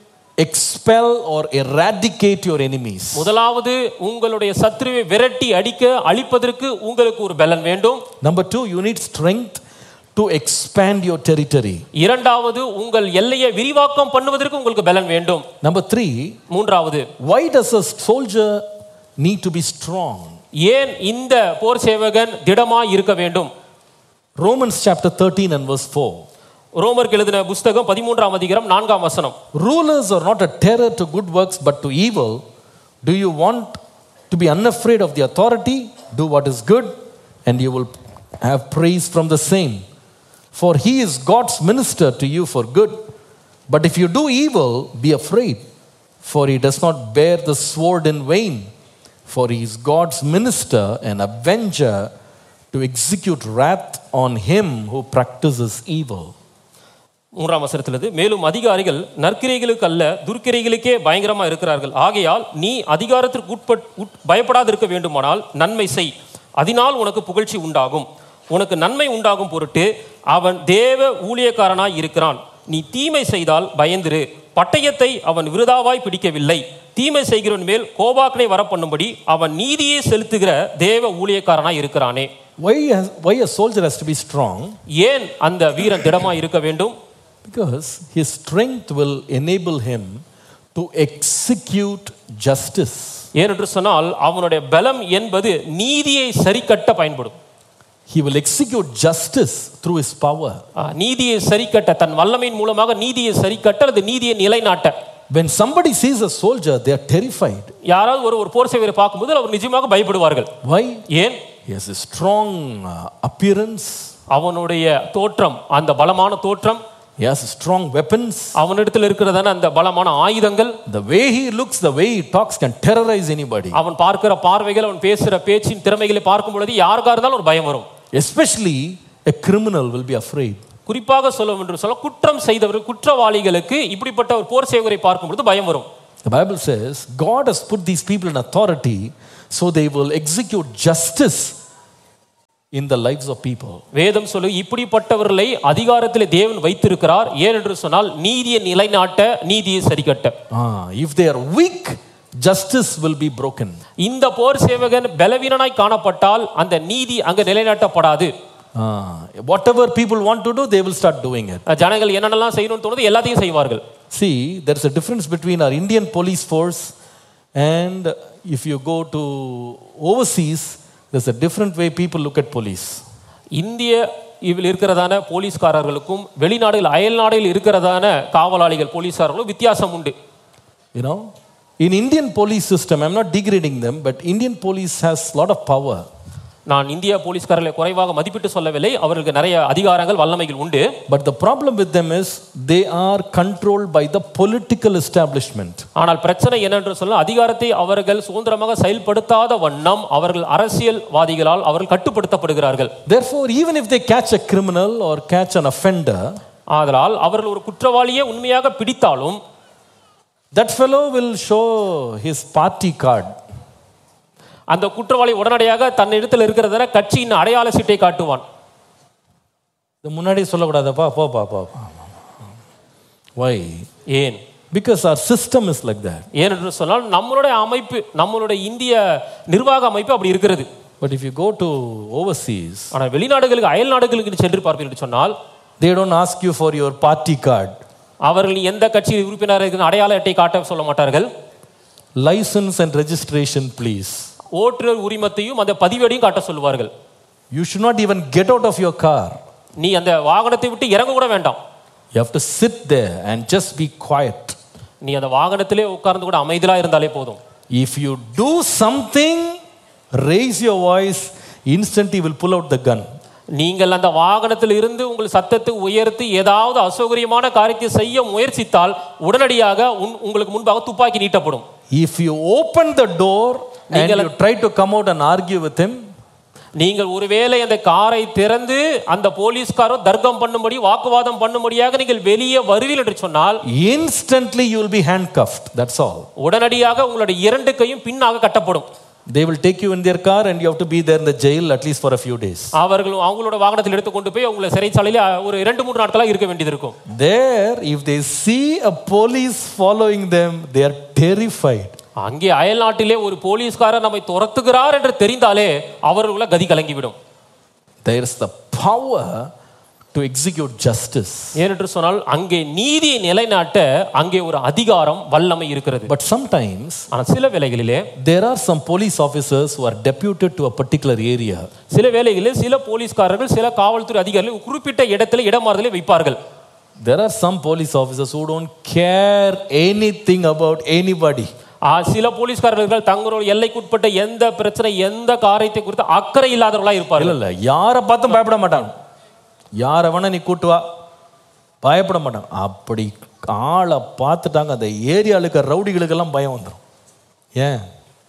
expel or eradicate your enemies. முதலாவது உங்களுடைய சத்துருவை விரட்டி அடிக்க அழிப்பதற்கு உங்களுக்கு ஒரு பலன் வேண்டும். Number two, you need strength to expand your territory. இரண்டாவது உங்கள் எல்லையை விரிவாக்கம் பண்ணுவதற்கு உங்களுக்கு பலன் வேண்டும். Number three, மூன்றாவது, why does a soldier need to be strong? ஏன் இந்த போர் சேவகன் திடமாய் இருக்க வேண்டும்? Romans chapter thirteen and verse four. ரோமருக்கு எழுதின புத்தகம் பதிமூன்றாம் அதிகாரம் நான்காம் வசனம். Rulers are not a terror to good works but to evil. Do you want to be unafraid of the authority? Do what is good and you will have praise from the same. For he is God's minister to you for good. But if you do evil, be afraid, for he does not bear the sword in vain. For he is God's minister and avenger to execute wrath on him who practices evil. மூன்றாம் வசனத்திலிருந்து, மேலும் அதிகாரிகள் நற்கிரைகளுக்கு அல்ல துர்க்கிரைகளுக்கே பயங்கரமா இருக்கிறார்கள். ஆகையால் நீ அதிகாரத்திற்கு உட்பட் பயப்படாது இருக்க வேண்டுமானால் நன்மை செய், அதனால் உனக்கு புகழ்ச்சி உண்டாகும். உனக்கு நன்மை உண்டாகும் பொருட்டு அவன் தேவ ஊழியக்காரனாய் இருக்கிறான். நீ தீமை செய்தால் பயந்திரு, பட்டயத்தை அவன் விருதாவாய் பிடிக்கவில்லை. தீமை செய்கிறவன் மேல் கோபாக்னை வரப்பண்ணும்படி அவன் நீதியை செலுத்துகிற தேவ ஊழியக்காரனாய் இருக்கிறானே. Why has, why a soldier has to be strong? ஏன் அந்த வீரன் திடமாய் இருக்க வேண்டும்? Because his strength will enable him to execute justice. ஏனென்று சொன்னால் அவனுடைய பலம் என்பது நீதியை சரிக்கட்ட பயன்படும். He will execute justice through his power. நீதியை சரிக்கட்ட, தன் வல்லமையின் மூலமாக நீதியை சரிக்கட்ட அல்லது நீதியை நிலைநாட்ட. When somebody sees a soldier, they are terrified. யாராவது ஒரு ஒரு போர் சேவகரை பார்க்கும்போது அவர் நிஜமாக பயப்படுவார்கள். Why? ஏன்? He has a strong appearance. அவனுடைய தோற்றம், அந்த பலமான தோற்றம், He has strong weapons. அவனிடத்தில் இருக்கிறதான அந்த பலமான ஆயுதங்கள். The way he looks, the way he talks can terrorize anybody. அவன் பார்க்கிற பார்வைகள், அவன் பேசுற பேச்சின் திறமைகளை பார்க்கும் பொழுது யாருக்கா இருந்தாலும் ஒரு பயம் வரும். Especially a criminal will be afraid. குறிப்பாக சொல்லும் என்று சொல்ல குற்றம் செய்தவர் குற்றவாளிகளுக்கு இப்படிப்பட்ட ஒரு போர் சேவகரை பார்க்கும் பொழுது பயம் வரும். The Bible says God has put these people in authority so they will execute justice in the lives of people. வேதம் சொல்லு இப்படிப்பட்டவர்களை அதிகாரத்திலே தேவன் வைத்திருக்கிறார். ஏனென்று சொன்னால் நீதியை நிலைநாட்ட, நீதியை சரிக்கட்ட. Ah, if they are weak, justice will be broken. இந்த போர் சேவகன் பலவீனனாய் காணப்பட்டால் அந்த நீதி அங்க நிலைநாட்டப்படாது. Ah, whatever people want to do, they will start doing it. ஜனங்கள் என்னென்னலாம் செய்யணும்னு தோணுது எல்லாத்தையும் செய்வார்கள். See, there is a difference between our Indian police force and if you go to overseas, there's a different way people look at police. இந்திய இதில் இருக்கிறதான போலீஸ்காரர்களுக்கும் வெளிநாடுகள் அயல் நாடுகளில் இருக்கிறதான காவலாளிகள் போலீஸ்காரர்களும் வித்தியாசம் உண்டு. You know, in Indian police system, I'm not degrading them, but Indian police has a lot of power. நான் இந்திய போலீஸ்காரர்களை குறைவாக மதிப்பிட்டு சொல்லவில்லை, அவர்களுக்கு நிறைய அதிகாரங்கள் வல்லமைகள் உண்டு. But the problem with them is they are controlled by the political establishment. ஆனால் பிரச்சனை என்னென்று சொல்ல அதிகாரத்தை அவர்கள் சுதந்திரமாக செயல்படுத்தாத வண்ணம் அவர்கள் அரசியல்வாதிகளால் அவர்கள் கட்டுப்படுத்தப்படுகிறார்கள். Therefore, even if they catch a criminal or catch an offender, ஆதலால் அவர்கள் ஒரு குற்றவாளியை உண்மையாக பிடித்தாலும் that fellow will show his party card. அந்த குற்றவாளி உடனடியாக தன் இடத்தில் இருக்கிறத கட்சியின் அடையாள சீட்டை காட்டுவான். இது முன்னாடி சொல்லக்கூடாதப்பா, போப்பா போ. Why? ஏன்? Because our system is like that. ஏனென்று சொன்னால் நம்மளுடைய அமைப்பு, நம்மளுடைய இந்திய நிர்வாக அமைப்பு அப்படி இருக்கிறது. But if you go to overseas, ஆனால் வெளிநாடுகளுக்கு அயல் நாடுகளுக்கு சென்று பார்ப்பீர்கள் என்று சொன்னால் they don't ask you for your party card. அவர்கள் எந்த கட்சி உறுப்பினர் இருக்கிற அடையாள அட்டை காட்ட சொல்ல மாட்டார்கள். License and registration please. ஓட்டுநர் உரிமத்தையும் அந்த பதிவேடையும் காட்ட சொல்வார்கள். You should not even get out of your car. நீ அந்த வாகனத்தை விட்டு இறங்க கூட வேண்டாம். You have to sit there and just be quiet. நீ அந்த வாகனத்திலே உட்கார்ந்து கூட அமைதியா இருந்தாலே போதும். If you do something, raise your voice, instantly will pull out the gun. நீங்கள் அந்த வாகனத்தில் இருந்து உங்கள் சத்தத்தை உயர்த்தி ஏதாவது அசௌகரியமான காரியத்தை செய்ய முயற்சித்தால் உடனடியாக உங்களுக்கு முன்பாக துப்பாக்கி நீட்டப்படும். If you open the door and you try to come out and argue with him, நீங்கள் ஒருவேளை அந்த காரை திறந்து அந்த போலீஸ்காரர் தர்க்கம் பண்ணும்படி வாக்குவாதம் பண்ணும்படியாக நீங்கள் வெளியே வருவீர்கள் என்று சொன்னால் instantly you will be handcuffed. That's all. உடனடியாக உங்களுடைய இரண்டு கையும் பின்னாக கட்டப்படும். They will take you in their car and you have to be there in the jail at least for a few days. அவர்கள் அவங்களோட வாகனத்தில் எடுத்து கொண்டு போய் உங்களை சிறைச்சாலையில ஒரு இரண்டு மூன்று நாட்களா இருக்க வேண்டியது இருக்கும். There if they see a police following them, they are terrified. அங்கே அயல் நாட்டிலே ஒரு போலீஸ்காரர் நம்மை துரத்துகிறார் என்று தெரிந்தாலே அவர்களுள்ள கதி கலங்கிவிடும். There is the power to execute justice. ஏனென்று சொன்னால் அங்கே நீதியை நிலைநாட்ட அங்கே ஒரு அதிகாரம் வல்லமை இருக்கிறது. But sometimes ஆனால் சில வேளைகளிலே there are some police officers who are deputed to a particular area. சில வேளைகளில் சில போலீஸ்காரர்கள் சில காவல்துறை அதிகாரிகள் குறிப்பிட்ட இடத்துல இடமாறுதலை வைப்பார்கள். There are some police officers who don't care anything about anybody. சில போலீஸ்காரர்கள் தங்களோட எல்லைக்குட்பட்ட எந்த பிரச்சனை எந்த காரியத்தை குறித்து அக்கறை இல்லாதவர்களா இருப்பார்கள். இல்ல யாரை பார்த்தும் பயப்பட மாட்டாங்க. யாரை வேணா நீ கூட்டு வா, பயப்பட மாட்டாங்க. அப்படி ஆளை பார்த்துட்டாங்க அந்த ஏரியாவில் இருக்கிற ரவுடிகளுக்கெல்லாம் பயம் வந்துடும். ஏன்?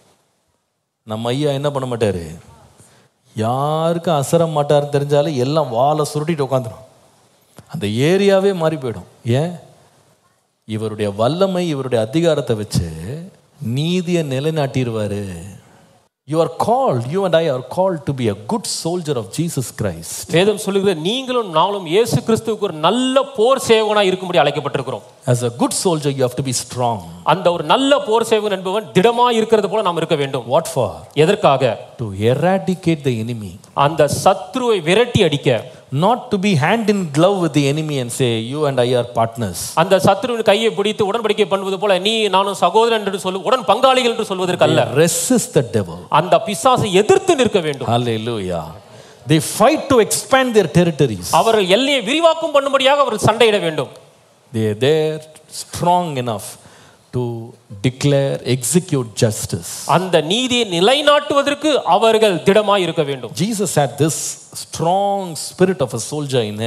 நம்ம ஐயா என்ன பண்ண மாட்டாரு, யாருக்கும் அசர மாட்டாருன்னு தெரிஞ்சாலும் எல்லாம் வாழை சுருட்டிட்டு உட்காந்துடும். அந்த ஏரியாவே மாறி போயிடும். ஏன்? இவருடைய வல்லமை இவருடைய அதிகாரத்தை வச்சு நீதியை நிலைநாட்டிடுவாரு. You are called, you and I are called to be a good soldier of Jesus Christ. வேதம் சொல்லுகிறது நீங்களும் நானும் இயேசு கிறிஸ்துவுக்கு ஒரு நல்ல போர் சேவகனா இருக்கும்படி அழைக்கப்பட்டிருக்கிறோம். As a good soldier you have to be strong. அந்த ஒரு நல்ல போர் சேவகன் என்பவன் திடமாய் இருக்கிறது போல நாம் இருக்க வேண்டும். What for? எதற்காக? To eradicate the enemy. அந்த சத்ருவை விரட்டி அடிக்க. Not to be hand in glove with the enemy and say you and I are partners. அந்த சத்ருவின் கையை பிடித்து உடன்படிக்கை பண்ணுவது போல நீ நானும் சகோதரன் என்று சொல்லு உடன் பங்காளிகள் என்று சொல்வதற்கு அல்ல. Resist the devil. அந்த பிசாசை எதிர்த்து நிற்க வேண்டும். Hallelujah. They fight to expand their territories. அவர்கள் எல்லையை விரிவாக்கம் பண்ணும்படியாக அவர்கள் சண்டையிட வேண்டும். They are there strong enough to declare, execute justice. அந்த நீதியை நிலைநாட்டுவதற்கு அவர்கள் திடமாய் இருக்க வேண்டும். Jesus had this strong spirit of a soldier in him.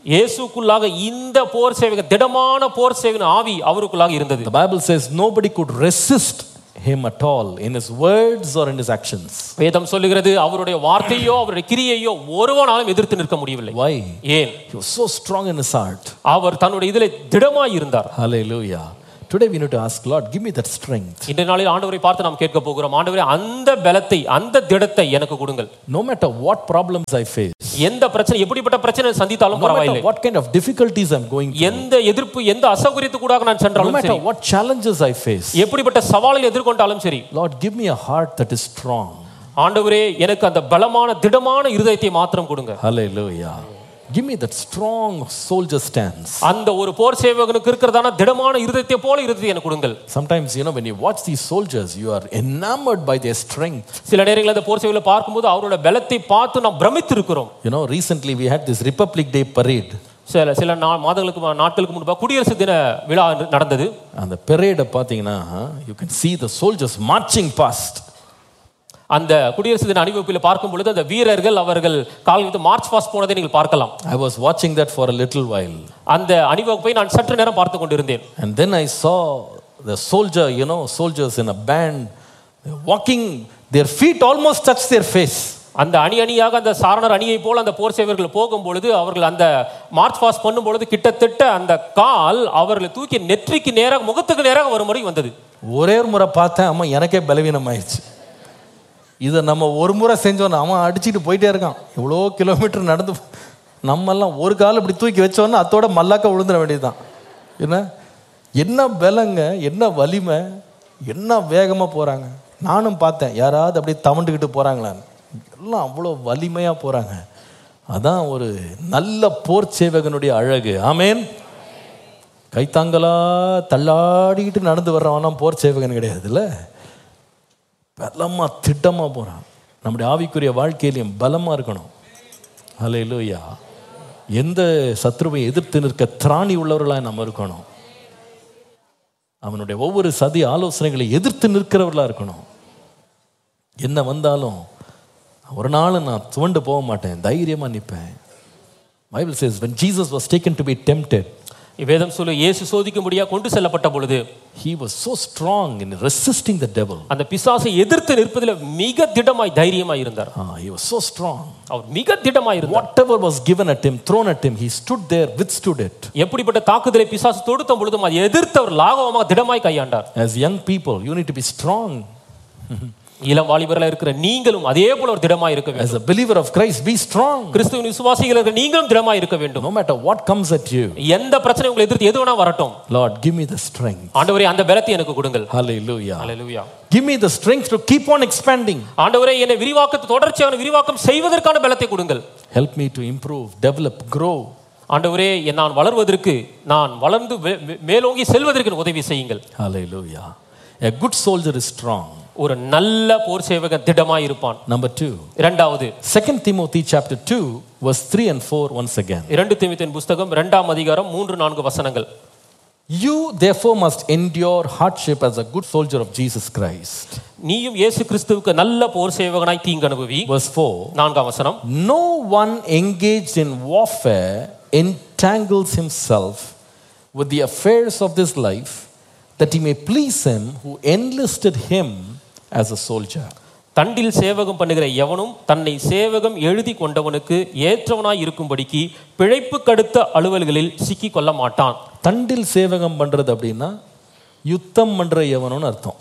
இயேசுக்குள்ளாக இந்த போர் சேவகன், திடமான போர் சேவகன் ஆவி அவருக்குள்ளாக இருந்தது. The Bible says nobody could resist him at all in his words or in his actions. வேதம் சொல்லுகிறது அவருடைய வார்த்தையோ அவருடைய கிரியையோ ஒருவனாலும் எதிர்த்து நிற்க முடியவில்லை. Why? ஏன்? He was so strong in his heart. அவர் தன்னுடைய இதிலே திடமாய் இருந்தார். Hallelujah. Today we need to ask, Lord, give me that strength. இன்றைய நாளில் ஆண்டவரை பார்த்து நாம் கேட்க போகிறோம், ஆண்டவரே அந்த பலத்தை, அந்த திடத்தை எனக்கு கொடுங்கள். No matter what problems I face, எந்த பிரச்சனை, எப்படிப்பட்ட பிரச்சனை சந்தித்தாலும் no பரவாயில்லை, matter what kind of difficulties I'm going through, எந்த எதிர்ப்பு, எந்த அசௌகரியத்துக்கூடாக நான் no சென்றாலும் matter சரி, what challenges I face, எப்படிப்பட்ட சவாலை எதிர்கொண்டாலும் சரி, Lord, give me a heart that is strong. ஆண்டவரே எனக்கு அந்த பலமான திடமான இருதயத்தை மாத்திரம் கொடுங்க. Hallelujah. Give me that strong soldier stance. அந்த ஒரு போர் சேவகனுக்கு இருக்கிறதான திடமான இருதயத்தை போல இருதயத்தை எனக்கு கொடுங்கள். Sometimes, you know, when you watch these soldiers, you are enamored by their strength. சில நேரங்களில் அந்த போர் சேவகனை பார்க்கும்போது அவரோட பலத்தை பார்த்து நாம் பிரமித்து இருக்கிறோம். You know, recently we had this Republic Day parade. சில சில மாதங்களுக்கு நாட்களுக்கு முன்பாக குடியரசு தின விழா நடந்தது. அந்த parade பாத்தீங்கன்னா you can see the soldiers marching past. அந்த குடியரசு தின அணிவகுப்பில் பார்க்கும் பொழுது அந்த வீரர்கள் அவர்கள் கால் வைத்து மார்ச் பாஸ்ட் போனதை நீங்கள் பார்க்கலாம். I was watching that for a little while. அந்த அணிவகுப்பை நான் சற்று நேரம் பார்த்து கொண்டிருந்தேன். And then I saw the soldier, you know, soldiers in a band walking, their feet almost touch their face. அந்த அணி அணியாக அந்த சாரணர் அணியை போல அந்த போர் சேவர்கள் போகும் பொழுது அவர்கள் அந்த மார்ச் பாஸ்ட் பண்ணும் பொழுது கிட்டத்தட்ட அந்த கால் அவர்களை தூக்கி நெற்றிக்கு நேராக, முகத்துக்கு நேராக ஒரு முறை வந்தது. ஒரே ஒரு முறை பார்த்தேன், அம்மா எனக்கே பலவீனம் ஆயிடுச்சு. இதை நம்ம ஒரு முறை செஞ்சோன்னா அவன் அடிச்சுட்டு போயிட்டே இருக்கான். எவ்வளோ கிலோமீட்டர் நடந்து நம்மெல்லாம் ஒரு கால் இப்படி தூக்கி வச்சோன்னா அதோட மல்லாக்க விழுந்துட வேண்டியதுதான். என்ன என்ன பலங்க, என்ன வலிமை, என்ன வேகமாக போகிறாங்க. நானும் பார்த்தேன், யாராவது அப்படியே தவண்டுக்கிட்டு போகிறாங்களான்னு. எல்லாம் அவ்வளோ வலிமையாக போகிறாங்க. அதான் ஒரு நல்ல போர் சேவகனுடைய அழகு. ஆமேன். கைத்தாங்களா தள்ளாடிக்கிட்டு நடந்து வர்றவனா போர் சேவகன் கிடையாதுல்ல. பலமாக திட்டமாக போகிறான். நம்முடைய ஆவிக்குரிய வாழ்க்கையிலையும் பலமாக இருக்கணும். ஹல்லேலூயா. எந்த சத்ருவை எதிர்த்து நிற்க திராணி உள்ளவர்களாக நம்ம இருக்கணும். அவனுடைய ஒவ்வொரு சதி ஆலோசனைகளை எதிர்த்து நிற்கிறவர்களாக இருக்கணும். என்ன வந்தாலும் ஒரு நாள் நான் துவண்டு போக மாட்டேன், தைரியமாக நிற்பேன். Bible says when Jesus was taken to be tempted, வேதம் சொல்லு இயேசு சோதிக்கும்படியா கொண்டு செல்லப்பட்ட பொழுது he was so strong in resisting the devil. அந்த பிசாசை எதிர்த்து நிற்பதில் மிக திடமாய் தைரியமாய் இருந்தார். ah he was so strong. அவர் மிக திடமாய் இருந்தார். Whatever was given at him, thrown at him, he stood there, withstood it. எப்படிப்பட்ட தாக்குதலை பிசாசு தொடுத்த பொழுதும் அதை எதிர்த்து அவர் லாகவமாக திடமாய் கையாண்டார். As young people, you need to be strong. இளம் வாலிபர்களாக இருக்கிற நீங்களும் அதே போல ஒரு திடமாய் இருக்க வேண்டும். As a believer of Christ, be strong. கிறிஸ்துவின் விசுவாசிகளாக இருக்கிற நீங்களும் திடமாய் இருக்க வேண்டும். No matter what comes at you, எந்த பிரச்சனை உங்களை எதிர்த்து எது வேணா வரட்டும், Lord, give me the strength. ஆண்டவரே அந்த பலத்தை எனக்கு கொடுங்கள். Hallelujah. Hallelujah. Give me the strength to keep on expanding. ஆண்டவரே என்னை விரிவாக்கத்தை தொடர்ச்சியான விரிவாக்கம் செய்வதற்கான பலத்தை கொடுங்கள். Help me to improve, develop, grow. ஆண்டவரே நான் வளர்வதற்கு, நான் வளர்ந்து மேலோங்கி செல்வதற்கு உதவி செய்யுங்கள். Hallelujah. A good soldier is strong. ஒரு நல்ல போர் சேவகன் திடமாய் இருப்பான். Number two. இரண்டாவது, Second Timothy chapter two verse three and four once again. இரண்டு தீமோத்தேயுவின் புத்தகம் இரண்டாம் அதிகாரம் மூன்று நான்கு வசனங்கள். You therefore must endure hardship as a good soldier of Jesus Christ. நீயும் இயேசு கிறிஸ்துவுக்கு நல்ல போர் சேவகனாய் தீங்கு அனுபவி. Verse four. நான்காம் வசனம். No one engaged in warfare entangles himself with the affairs of this life, that he may please him who enlisted him as a soldier. தண்டில் சேவகம் பண்ணுகிற எவனும் தன்னை சேவகம் எழுதி கொண்டவனுக்கு ஏற்றவனாய் இருக்கும்படிக்கு பிழைப்பு கடுத்த அலுவல்களில் சிக்கி கொள்ள மாட்டான். தண்டில் சேவகம் பண்றது அப்படின்னா யுத்தம் பண்ற எவனும்னு அர்த்தம்.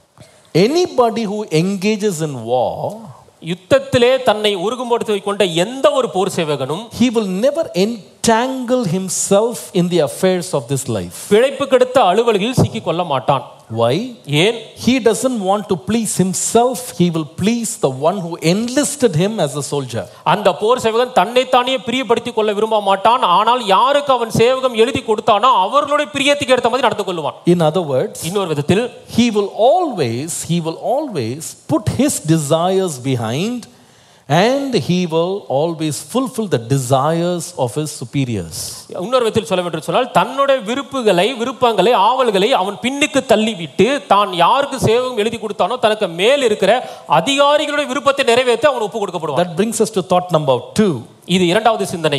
Anybody who engages in war, யுத்தத்திலே தன்னை உருகும்படுத்தி கொண்ட எந்த ஒரு போர் சேவகனும் he will never entangle himself in the affairs of this life. பிழைப்பு கடுத்த அலுவல்களில் சிக்கி கொள்ள மாட்டான். Why? ஏன்? He doesn't want to please himself, he will please the one who enlisted him as a soldier. அந்த போர் சேவகன் தன்னைத்தானே பிரியப்படுத்திக் கொள்ள விரும்ப மாட்டான். ஆனால் யாருக்கு அவன் சேவகம் எழுதி கொடுத்தானோ அவர்களுடைய பிரியத்துக்கு ஏற்ற மாதிரி நடந்து கொள்வான். In other words, இன்னொரு விதத்தில் he will always he will always put his desires behind, and he will always fulfill the desires of his superiors. இன்னொரு விதத்தில் சொல்ல வேண்டும் சொன்னால் தன்னுடைய விருப்புகளை, விருப்பங்களை, ஆவல்களை அவன் பின்னுக்கு தள்ளிவிட்டு தான் யாருக்கு சேவகம் எழுதி கொடுத்தானோ தனக்கு மேல் இருக்கிற அதிகாரிகளுடைய விருப்பத்தை நிறைவேற்ற அவன் ஒப்பு கொடுக்கப்படுவான். That brings us to thought number two. இது இரண்டாவது சிந்தனைகள்.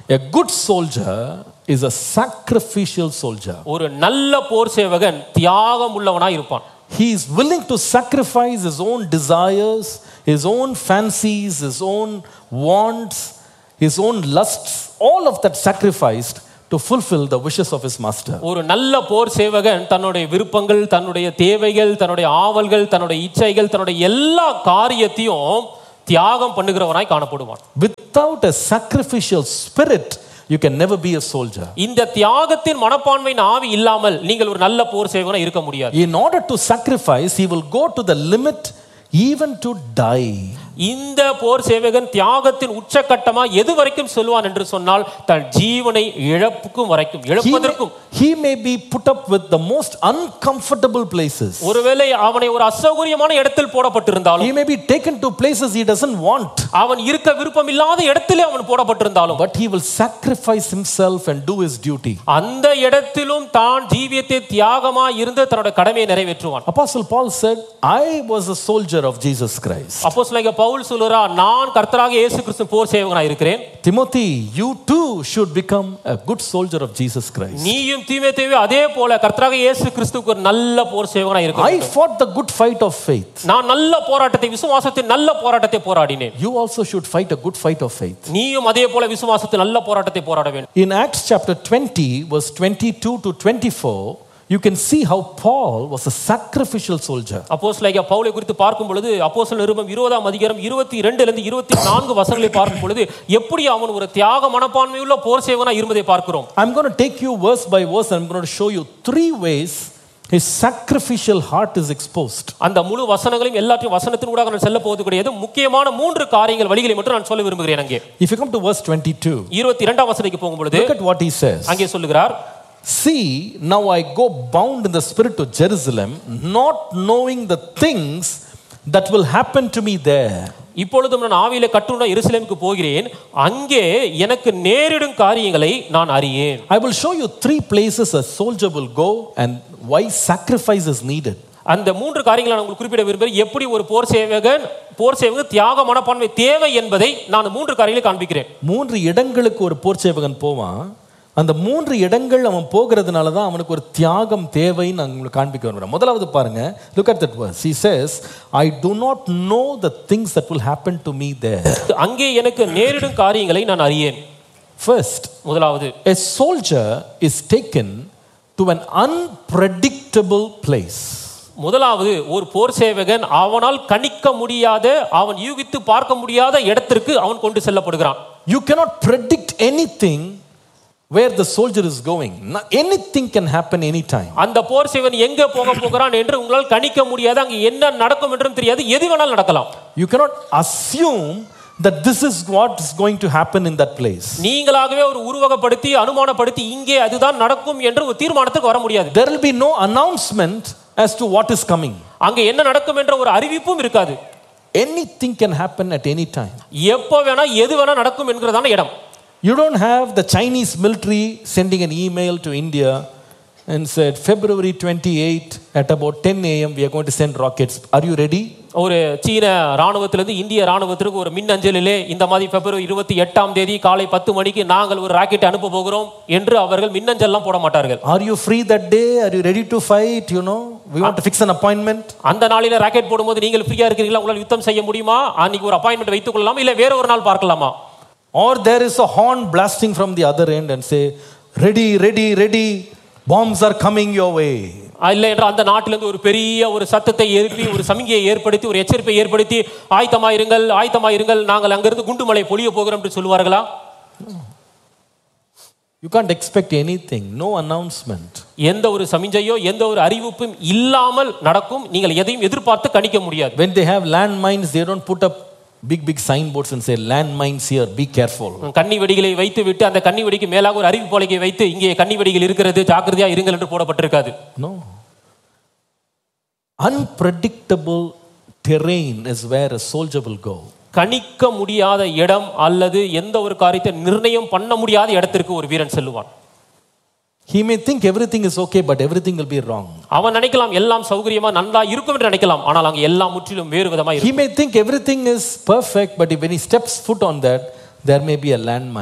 A good soldier is a sacrificial soldier. ஒரு நல்ல போர் சேவகன் தியாகம் உள்ளவனாய் இருப்பான். He is willing to sacrifice his own desires, his own fancies, his own wants, his own lusts, all of that sacrificed to fulfill the wishes of his master. ஒரு நல்ல போர் சேவகன் தன்னுடைய விருப்பங்கள், தன்னுடைய தேவைகள், தன்னுடைய ஆவல்கள், தன்னுடைய இச்சைகள், தன்னுடைய எல்லா காரியத்தையும் தியாகம் பண்ணுகிறவனாய் காணப்படுவான். Without a sacrificial spirit, you can never be a soldier. இந்த தியாகத்தின் மனப்பான்மையின் ஆவி இல்லாமல் நீங்கள் ஒரு நல்ல போர் சேவகனாய் இருக்க முடியாது. In order to sacrifice, he will go to the limit even to die. இந்த போர் சேவகன் தியாகத்தின் உச்சகட்டமா எது வரைக்கும் சொல்வான் என்று சொன்னால் தன் ஜீவனை இழப்புக்கும் வரைக்கும் இழப்பதற்கும். He may be put up with the most uncomfortable places. ஒருவேளை அவனை ஒரு அசௌகரியமான இடத்தில் போடப்பட்டிருந்தாலும், He may be taken to places he doesn't want. அவன் இருக்க விருப்பம் இல்லாத இடத்திலே அவன் போடப்பட்டிருந்தாலும், But he will sacrifice himself and do his duty. அந்த இடத்திலும் தான் ஜீவியத்தை தியாகமா இருந்து தன்னோட கடமையை நிறைவேற்றுவான். Apostle Paul said, I was a soldier of Jesus Christ. அப்போஸ்தலனாகிய பவுல் சொல்றார், நான் கர்த்தராகிய இயேசு கிறிஸ்து போர் சேவகனாய் இருக்கிறேன். Timothy, you too should become a good soldier of Jesus Christ. நீயும் தீமோத்தேயுவே அதே போல கர்த்தராகிய இயேசு கிறிஸ்துவுக்கு ஒரு நல்ல போர் சேவகனாய் இருக்க I வேண்டும். fought the good fight of faith. நான் நல்ல போராட்டத்தை, விசுவாசத்தின் நல்ல போராட்டத்தை போராடினேன். You also should fight a good fight of faith. நீயும் அதே போல விசுவாசத்தின் நல்ல போராட்டத்தை போராட வேண்டும். In Acts chapter twenty, verse twenty-two to twenty-four, you can see how Paul was a sacrificial soldier. அப்போஸ்தலனாகிய பவுலை குறித்து பார்க்கும் பொழுது அப்போஸ்தலர் நிருபம் இருபதாம் அதிகாரம் இருபத்தி இரண்டு ல இருந்து இருபத்தி நான்கு வசனங்களை பார்க்கும் பொழுது எப்படி அவன் ஒரு தியாக மனப்பான்மையுள்ள போர் சேவகனாய் இருப்பதை பார்க்கிறோம். I'm going to take you verse by verse and I'm going to show you three ways his sacrificial heart is exposed. அந்த முழு வசனங்களையும் எல்லாத்தையும் வசனத்தின் ஊடாக நான் சொல்ல போவது கிடையாது. முக்கியமான மூன்று காரியங்கள் வழிகளை மட்டும் நான் சொல்ல விரும்புகிறேன். அங்கே If you come to verse twenty-two, இருபத்தி இரண்டாம் வசனத்துக்கு போகும் பொழுது look at what he says. அங்கே சொல்லுகிறார், See, now I go bound in the spirit to Jerusalem, not knowing the things that will happen to me there. இப்பொழுதும் நான் ஆவியிலே கட்டுண்ட எருசலேமுக்கு போகிறேன், அங்கே எனக்கு நேரிடும் காரியங்களை நான் அறியேன். I will show you three places a soldier will go and why sacrifice is needed. அந்த மூன்று காரியங்களை நான் உங்களுக்கு குறிப்பிட விரும்புகிறேன். எப்படி ஒரு போர் சேவகன் போர் சேவகன் தியாக மனப்பான்மை தேவை என்பதை நான் மூன்று காரியங்களை காண்பிக்கிறேன். மூன்று இடங்களுக்கு ஒரு போர் சேவகன் போவான். அந்த மூன்று இடங்கள் அவன் போகிறதுனால தான் அவனுக்கு ஒரு தியாகம் தேவைன்னு நான் உங்களுக்கு காண்பிக்க விரும்புகிறேன். முதலாவது பாருங்க, look at that verse. He says, I do not know the things that will happen to me there. அங்கே எனக்கு நேரிடும் காரியங்களை நான் அறியேன். First, முதலாவது, a soldier is taken to an unpredictable place. முதலாவது ஒரு போர் சேவகன் அவனால் கணிக்க முடியாத, அவன் யூகித்து பார்க்க முடியாத இடத்திற்கு அவன் கொண்டு செல்லப்படுகிறான். You cannot predict anything where the soldier is going. Anything can happen anytime. அந்த போர் சேவகன் எங்க போக போகிறான் என்று உங்களால் கணிக்க முடியாது. அங்கே என்ன நடக்கும் என்றும் தெரியாது. எது வேணாலும் நடக்கலாம். You cannot assume that this is what is going to happen in that place. நீங்களாகவே ஒரு உருவகப்படுத்தி அனுமானப்படுத்தி இங்கே அதுதான் நடக்கும் என்று ஒரு தீர்மானத்துக்கு வர முடியாது. There will be no announcement as to what is coming. அங்கே என்ன நடக்கும் என்ற ஒரு அறிவிப்பும் இருக்காது. Anything can happen at any time. எப்போ வேணா எது வேணா நடக்கும் என்கிறதான இடம். You don't have the Chinese military sending an email to India and said February twenty-eighth at about ten a m we are going to send rockets. Are you ready? ஒரு சீன ராணுவத்திலிருந்து இந்திய ராணுவத்திற்கு ஒரு மின்னஞ்சலிலே இந்த மாதிரி பிப்ரவரி இருபத்தி எட்டாம் தேதி காலை பத்து மணிக்கு நாங்கள் ஒரு ராக்கெட் அனுப்ப போகிறோம் என்று அவர்கள் மின்னஞ்சல்லாம் போட மாட்டார்கள். Are you free that day? Are you ready to fight? You know, we want to fix an appointment. அந்த நாளில ராக்கெட் போடும்போது நீங்கள் ஃப்ரீயா இருக்கீங்களா? உங்களால் யுத்தம் செய்ய முடியுமா? அன்னைக்கு ஒரு அப்பாயின்மெண்ட் வைத்துக் கொள்ளலாமா? இல்ல வேற ஒரு நாள் பார்க்கலாமா? Or there is a horn blasting from the other end and say, ready, ready, ready, bombs are coming your way. இல்ல என்றால் அந்த நாட்டிலிருந்து ஒரு பெரிய ஒரு சத்தத்தை எழுப்பி ஒரு சமிகையை ஏற்படுத்தி ஒரு எச்சரிப்பை ஏற்படுத்தி ஆயத்தமாயிருங்கள் ஆயத்தமாயிருங்கள் நாங்கள் அங்கிருந்து குண்டுமலை பொழிய போகிறோம் என்று சொல்வார்களா? You can't expect anything, no announcement. எந்த ஒரு சமிஞ்சையோ எந்த ஒரு அறிவிப்பும் இல்லாமல் நடக்கும். நீங்கள் எதையும் எதிர்பார்த்து கணிக்க முடியாது. When they have landmines, they don't put up big big signboards and say landmines here, be careful. கன்னி வெடிகளை வைத்து விட்டு அந்த கன்னி வெடிக்கு மேலாக ஒரு அறிவிப்பு பலகை வைத்து இங்கே கன்னி வெடிகள் இருக்கிறது ஜாக்கிரதையா இருங்கள் என்று போடப்பட்டிருக்காது. No. Unpredictable terrain is where a soldier will go. கணிக்க முடியாத இடம் அல்லது எந்த ஒரு காரியத்தை நிர்ணயம் பண்ண முடியாத இடத்திற்கு ஒரு வீரன் செல்லுவான். He may think everything is okay, but everything will be wrong. அவன் நினைக்கலாம் எல்லாம் சௌகரியமா நன்றா இருக்கும் என்று நினைக்கலாம், ஆனால் அங்கே எல்லாம் முற்றிலும் வேறு விதமா இருக்கும். He may think everything is perfect, but when he steps foot on that, there may be a landmine.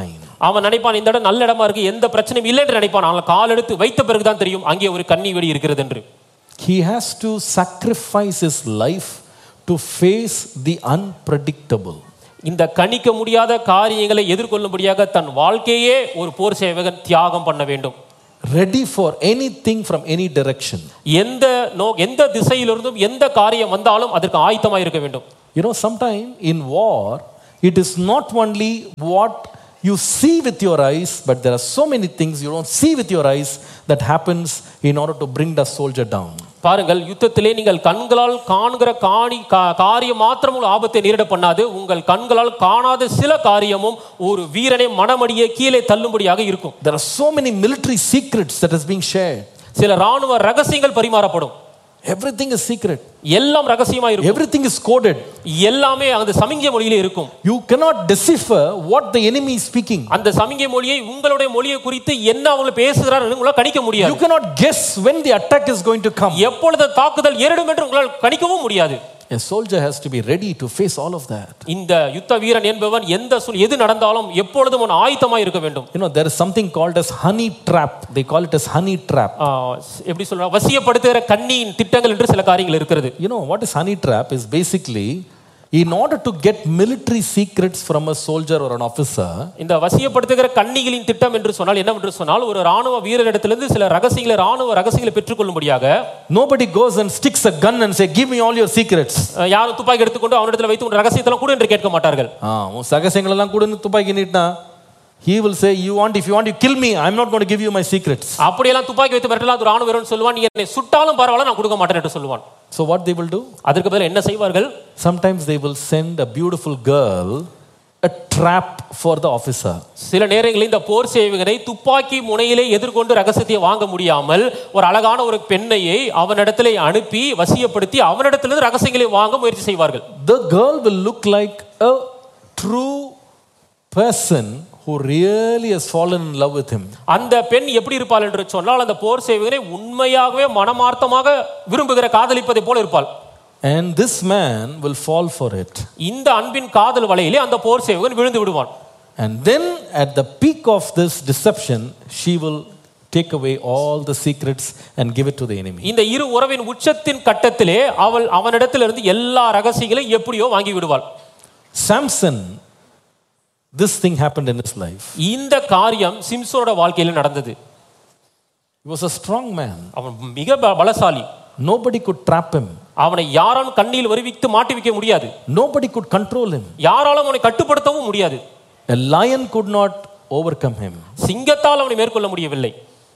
அவன் நினைப்பான் இந்த இடம் நல்ல இடமா இருக்கு, எந்த பிரச்சனையும் இல்லை என்று நினைப்பான். ஆனால் கால் எடுத்து வைத்த பிறகுதான் தெரியும் அங்கே ஒரு கன்னி வெடி இருக்கிறது என்று. He has to sacrifice his life to face the unpredictable. இந்த கணிக்க முடியாத காரியங்களை எதிர்கொள்ளும்படியாக தன் வாழ்க்கையே ஒரு போர் சேவகன் தியாகம் பண்ண வேண்டும். Ready for anything from any direction. எந்த நோ எந்த திசையிலிருந்தும் எந்த காரியம் வந்தாலும் அதற்கு ஆயத்தமாக இருக்க வேண்டும். You know, sometime in war, it is not only what you see with your eyes, but there are so many things you don't see with your eyes that happens in order to bring the soldier down. பாருங்கள், யுத்தத்திலே நீங்கள் கண்களால் காண்கிற காணி காரியம் மாத்திரம் ஆபத்தை நேரிட பண்ணாது, உங்கள் கண்களால் காணாத சில காரியமும் ஒரு வீரனை மனமடியே கீழே தள்ளும்படியாக இருக்கும். There are so many military secrets that is being shared. சில ராணுவ ரகசியங்கள் பரிமாறப்படும். Everything is secret. எல்லாம் ரகசியமா இருக்கும். Everything is coded. எல்லாமே அந்த சமிஞ்சை மொழியிலே இருக்கும். You cannot decipher what the enemy is speaking. அந்த சமிஞ்சை மொழியை உங்களுடைய மொழியை குறித்து என்ன அவங்க பேசுகிறார்கள் உங்களால் கணிக்க முடியாது. You cannot guess when the attack is going to come. எப்பொழுது தாக்குதல் ஏறிடும் என்று உங்களால் கணிக்கவும் முடியாது. A soldier has to be ready to face all of that. இந்த யுத்த வீரன் என்பவன் எந்த எது நடந்தாலும் எப்பொழுதும் அவன் ஆயத்தமாக இருக்க வேண்டும். You know, there is something called as honey trap. They call it as honey trap. எப்படி சொல்றாங்க, வசியப்படுத்துகிற கண்ணியின் திட்டங்கள் என்று சில காரியங்கள் இருக்கிறது. You know what is honey trap is basically in order to get military secrets from a soldier or an officer. இந்த வசியப்படுத்துகிற கண்ணிகளின் திட்டம் என்று சொன்னால் என்ன என்று சொன்னால் ஒரு ராணுவ வீரரிடத்திலிருந்து சில ரகசியங்களை ராணுவ ரகசியங்களை பெற்றுக்கொள்ளும்படியாக nobody goes and sticks a gun and say give me all your secrets. யாரும் துப்பாக்கி எடுத்துக்கொண்டு அவனிடத்தில் வைத்து உன் ரகசியத்தெல்லாம் கூட என்று கேட்க மாட்டார்கள். ஆ உன் ரகசியங்கள் எல்லாம் கூட துப்பாக்கி நீட்டினா he will say you want if you want you kill me I am not going to give you my secrets. அப்படியெல்லாம் துப்பாக்கி வைத்து மிரட்டலாம் ஒரு ராணுவ வீரன் சொல்வான், நீ என்னை சுட்டாலும் பரவாயில்லை நான் கொடுக்க மாட்டேன் என்று சொல்வான். So what they will do? அதற்கு பதிலா என்ன செய்வார்கள்? Sometimes they will send a beautiful girl a trap for the officer. சில நேரங்களில் இந்த போர் சேவகனை துப்பாக்கி முனையிலே எதிர்கொண்டு ரகசியத்தை வாங்க முடியாமல் ஒரு அழகான ஒரு பெண்ணையை அவனிடத்திலே அனுப்பி வசியப்படுத்தி அவனிடத்திலிருந்து ரகசியங்களை வாங்க முயற்சி செய்வார்கள். The girl will look like a true person who really has fallen in love with him. அந்த பெண் எப்படி இருப்பாள் என்று சொன்னால் அந்த போர் சேவகனை உண்மையாகவே மனமார்த்தமாக விரும்புகிற காதலிப்பதை போல இருப்பாள். And this man will fall for it. இந்த அன்பின் காதல் வலையிலே அந்த போர் சேவகன் விழுந்து விடுவான். And then at the peak of this deception she will take away all the secrets and give it to the enemy. இந்த இரு உறவின் உச்சத்தின் கட்டத்திலே அவள் அவனிடத்திலிருந்து எல்லா ரகசியங்களையும் எப்படியோ வாங்கி விடுவாள். Samson, this thing happened in his life. இந்த காரியம் சிம்சோனோட வாழ்க்கையில் நடந்தது. He was a strong man. அவன் மிக பலசாலி. Nobody could trap him. அவனை யாராலும் கண்ணில் வருவித்து மாட்டி வைக்க முடியாது. Nobody could control him. யாராலும் அவனை கட்டுப்படுத்தவும் முடியாது. A lion could not overcome him. சிங்கத்தால் அவனை மேற்கொள்ள முடியவில்லை.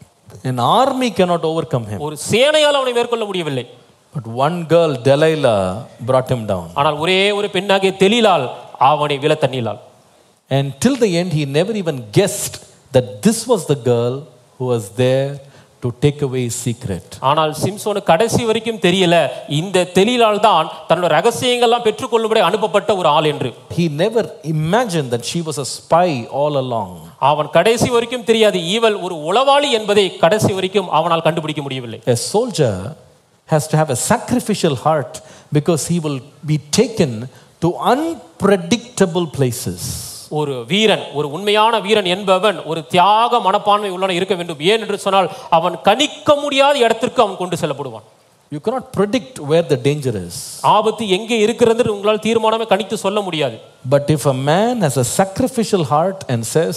An army cannot overcome him. ஒரு சேனையால் அவனை மேற்கொள்ள முடியவில்லை. But one girl, Delilah, brought him down. ஆனால் ஒரே ஒரு பெண்ணாகிய தெலீலாள் அவனை வில தண்ணினாள். And till the end he never even guessed that this was the girl who was there to take away his secret. ஆனால் சிம்சோனுக்கு கடைசி வரைக்கும் தெரியல இந்த தெலீலாள் தான் தன்னோட ரகசியங்கள்லாம் பெற்றுக்கொள்ளும்படி அனுப்பப்பட்ட ஒரு ஆள் என்று. He never imagined that she was a spy all along. அவன் கடைசி வரைக்கும் தெரியாது இவள் ஒரு உளவாளி என்பதை கடைசி வரைக்கும் அவனால் கண்டுபிடிக்க முடியவில்லை. A soldier has to have a sacrificial heart because he will be taken to unpredictable places. ஒரு வீரன், ஒரு உண்மையான வீரன் என்பவன் ஒரு தியாக மனப்பான்மை உள்ளவன் இருக்க வேண்டும். ஏன் என்று சொன்னால் அவன் கணிக்க முடியாத இடத்திற்கு அவன் கொண்டு செல்லப்படுவான். You cannot predict where the danger is. ஆபத்து எங்கே இருக்கிறது உங்களால் தீர்மானமே கணித்து சொல்ல முடியாது. But if a man has a sacrificial heart and says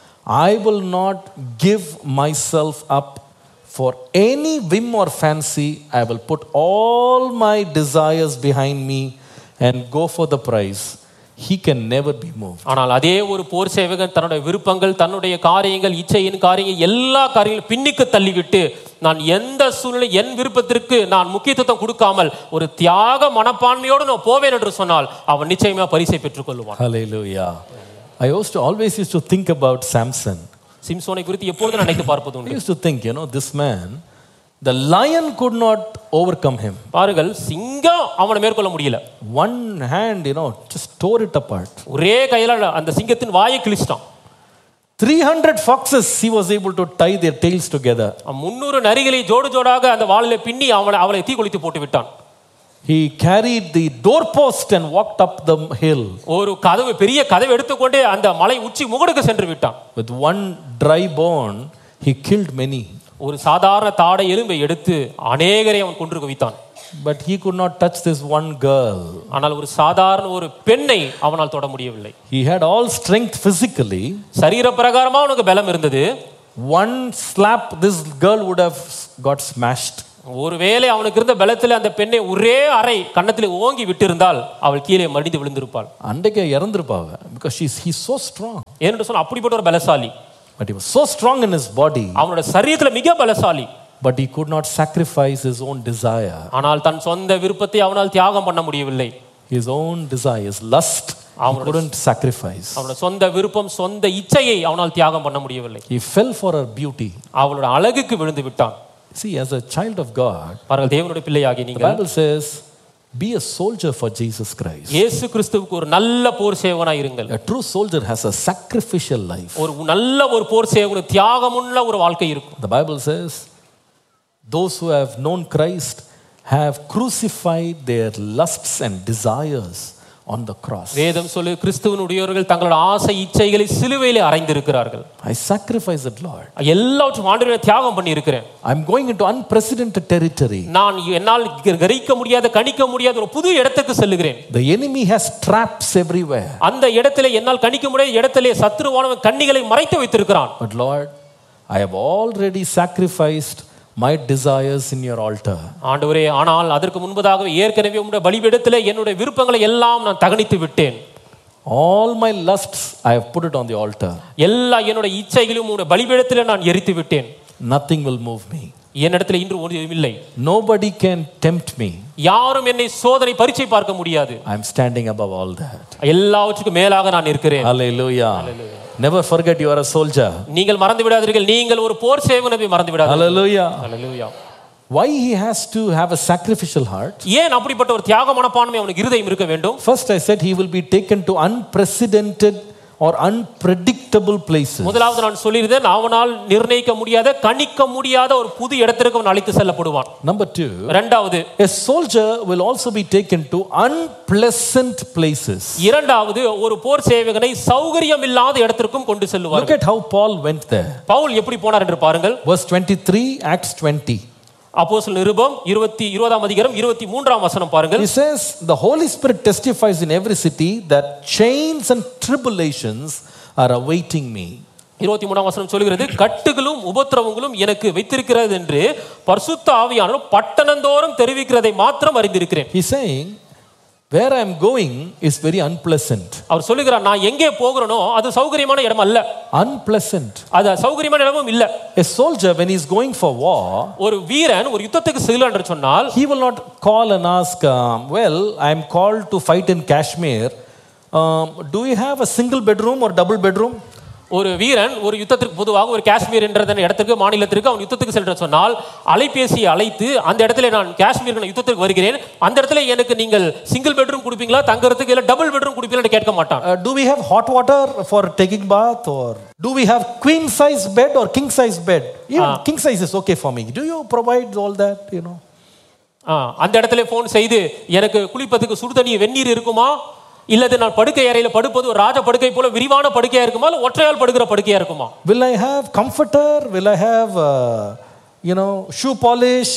I will not give myself up for any whim or fancy, I will put all my desires behind me and go for the prize, he can never be moved. ஆனால் அதே ஒரு போர் சேவகன் தன்னுடைய விருப்பங்கள், தன்னுடைய காரியங்கள், இச்சையின் காரியங்கள் எல்லா காரியங்களும் பின்னுக்கு தள்ளிவிட்டு நான் எந்த சூழ்நிலை என் விருப்பத்திற்கு நான் முக்கியத்துவம் கொடுக்காமல் ஒரு தியாக மனப்பான்மையோடு நான் போவேன் என்று சொன்னால் அவன் நிச்சயமா பரிசை பெற்றுக் கொள்வான். Hallelujah. I used to always used to think about Samson. சிம்சோனை குறித்து எப்பொழுதும் நினைத்து பார்ப்பது உண்டு. I used to think, you know, this man, the lion could not overcome him. பாருங்கள், சிங்கம் அவனை மேற்கொள்ள முடியல. One hand, you know, just tore it apart. ஒரே கையில அந்த சிங்கத்தின் வாயை கிழிச்சிட்டான். three hundred foxes he was able to tie their tails together. முன்னூறு நரிகளை ஜோடு ஜோடாக அந்த வாளிலே பின்னி அவனை அவளை தீ கொளுத்தி போட்டு விட்டான். He carried the doorpost and walked up the hill. ஒரு கதவு பெரிய கதவை எடுத்துக்கொண்டே அந்த மலை உச்சி முகடுக்கு சென்று விட்டான். With one dry bone he killed many. ஒரு சாதாரண தாடை எலும்பை எடுத்து அநேகரை அவன் கொன்று குவித்தான். But he could not touch this one girl. ஆனால் ஒரு சாதாரண ஒரு பெண்ணை அவனால் தொட முடியவில்லை. He had all strength physically. சரீர பிரகாரமா அவனுக்கு பலம் இருந்தது. One slap this girl would have got smashed. ஒருவேளை அவனுக்கு இருந்த பலத்தில் அந்த பெண்ணை ஒரே அறை கன்னத்தில் ஓங்கி விட்டிருந்தால் அவள் கீழே மடிந்து விழுந்திருப்பாள். அன்றைக்கே இறந்திருப்பாங்க. Because she's he's so strong. ஏன்னு சொன்னா அப்படிப்பட்ட ஒரு பலசாலி. But he was so strong in his body. அவனோட சரீரத்துல மிக பலசாலி. But he could not sacrifice his own desire. ஆனால் தன் சொந்த விருப்பத்தை அவனால் தியாகம் பண்ண முடியவில்லை. His own desires, lust, he couldn't sacrifice. அவனோட சொந்த விருப்பம், சொந்த இச்சையை அவனால் தியாகம் பண்ண முடியவில்லை. He fell for her beauty. அவளோட அழகுக்கு விழுந்து விட்டான். See, as a child of God, பாருங்கள், தேவனுடைய பிள்ளையாகிய the நீங்கள், Bible says, be a soldier for Jesus Christ. இயேசு கிறிஸ்துவுக்கு ஒரு நல்ல போர் சேவகனாய் இருங்கள். A true soldier has a sacrificial life. ஒரு நல்ல ஒரு போர் சேவகனுக்கு தியாகமுள்ள ஒரு வாழ்க்கை இருக்கும். The Bible says, those who have known Christ have crucified their lusts and desires on the cross. வேதம் சொல்லு, கிறிஸ்துவினுடையவர்கள் தங்களோட ஆசை இச்சைகளை சிலுவையிலே அறைந்திருக்கிறார்கள். I sacrifice it, Lord. எல்லாவற்றையும் ஆண்டவரே தியாகம் பண்ணி இருக்கிறேன். I'm going into unprecedented territory. நான் என்னால் கிரகிக்க முடியாத, கணிக்க முடியாத ஒரு புது இடத்துக்கு செல்லுகிறேன். The enemy has traps everywhere. அந்த இடத்திலே என்னால் கணிக்க முடியாத இடத்திலே சத்துருவானவன் கண்ணிகளை மறைத்து வைத்திருக்கிறான். But Lord, I have already sacrificed my desires in your altar. ஆண்டவரே, ஆனால் அதற்கு முன்பதாக ஏற்கனவே உம்முடைய பலிபீடத்திலே என்னுடைய விருப்பங்களை எல்லாம் நான் தகனித்து விட்டேன். All my lusts I have put it on the altar. எல்லா என்னோட இச்சைகளையும் உம்முடைய பலிபீடத்திலே நான் எரித்து விட்டேன். Nothing will move me. என்னிடத்தில் இன்று ஒன்றும் இல்லை. Nobody can tempt me. யாரும் என்னை சோதனை பரீட்சை பார்க்க முடியாது. I am standing above all that. எல்லாவற்றுக்கும் மேலாக நான் இருக்கிறேன். Hallelujah. Hallelujah. Never forget you are a soldier. நீங்கள் மறந்து விடாதீர்கள், நீங்கள் ஒரு போர் சேவகனை மறந்து விடாதீர்கள். Hallelujah. Hallelujah. Why he has to have a sacrificial heart? ஏன் அப்படிப்பட்ட ஒரு தியாக மனப்பான்மை அவனுக்கு இருதயம் இருக்க வேண்டும்? First I said he will be taken to unprecedented or unpredictable places. முதலாவது நான் சொல்லியிருந்தேன், அவனால் நிர்ணயிக்க முடியாத, கணிக்க முடியாத ஒரு புது இடத்திற்கு அவன் அழைத்து செல்லப்படுவான். Number two, இரண்டாவது, a soldier will also be taken to unpleasant places. இரண்டாவது, ஒரு போர் சேவகனை சௌகரியம் இல்லாத இடத்திற்கும் கொண்டு செல்வார். Look at how Paul went there. Pavul எப்படி போனார் என்று பாருங்கள். Verse twenty-three, Acts twenty. அப்போஸ்தலர் நிருபம் இருபத்தி இருபதாம் அதிகாரம் இருபத்தி மூன்றாம் வசனம் பாருங்கள். He says, the Holy Spirit testifies in every city that chains and tribulations are awaiting me. இருபத்தி மூன்றாம் வசனம் சொல்கிறது, கட்டுகளும் உபத்திரவங்களும் எனக்கு வைத்திருக்கிறது என்று பரிசுத்த ஆவியானவர் பட்டணந்தோறும் தெரிவிக்கிறதை மாத்திரம் அறிந்திருக்கிறேன். He's saying, where I am going is very unpleasant. அவர் சொல்லுகிறார், நான் எங்கே போகிறேனோ அது சௌகரியமான இடம் அல்ல. Unpleasant. அது சௌகரியமான இடமும் இல்ல. A soldier when he is going for war, ஒரு வீரன் ஒரு யுத்தத்துக்கு செல்கிறான் என்று சொன்னால், he will not call and ask, um, well, I am called to fight in Kashmir. Um, do you have a single bedroom or double bedroom? ஒரு வீரன் ஒரு யுத்தத்திற்கு பொதுவாக ஒரு காஷ்மீர் என்ற இடத்திற்கு, மாநிலத்திற்கு அவன் யுத்தத்துக்கு செல்ற சொன்னால் அலைபேசியை அழைத்து, அந்த இடத்துல நான் காஷ்மீர் யுத்தத்துக்கு வருகிறேன், அந்த இடத்துல எனக்கு நீங்கள் சிங்கிள் பெட்ரூம் கொடுப்பீங்களா தங்கறதுக்கு, இல்ல டபுள் பெட்ரூம் கொடுப்பீங்களா கேட்க மாட்டான். Uh, do we have hot water for taking bath, or do we have queen size bed or king size bed? Even ah. king size is okay for me. Do you provide all that, you know? அந்த இடத்துல phone செய்து, எனக்கு குளிப்பதுக்கு சுடு தண்ணி வெந்நீர் இருக்குமா, இல்லது நான் படுக்கை அறையில படுப்பது ஒரு ராஜ படுக்கை போல விரிவான படுக்கையா இருக்குமா, இல்ல ஒற்றையால் படுக்கிற படுக்கையா இருக்குமா? Will I have comforter? Will I have uh, you know shoe polish?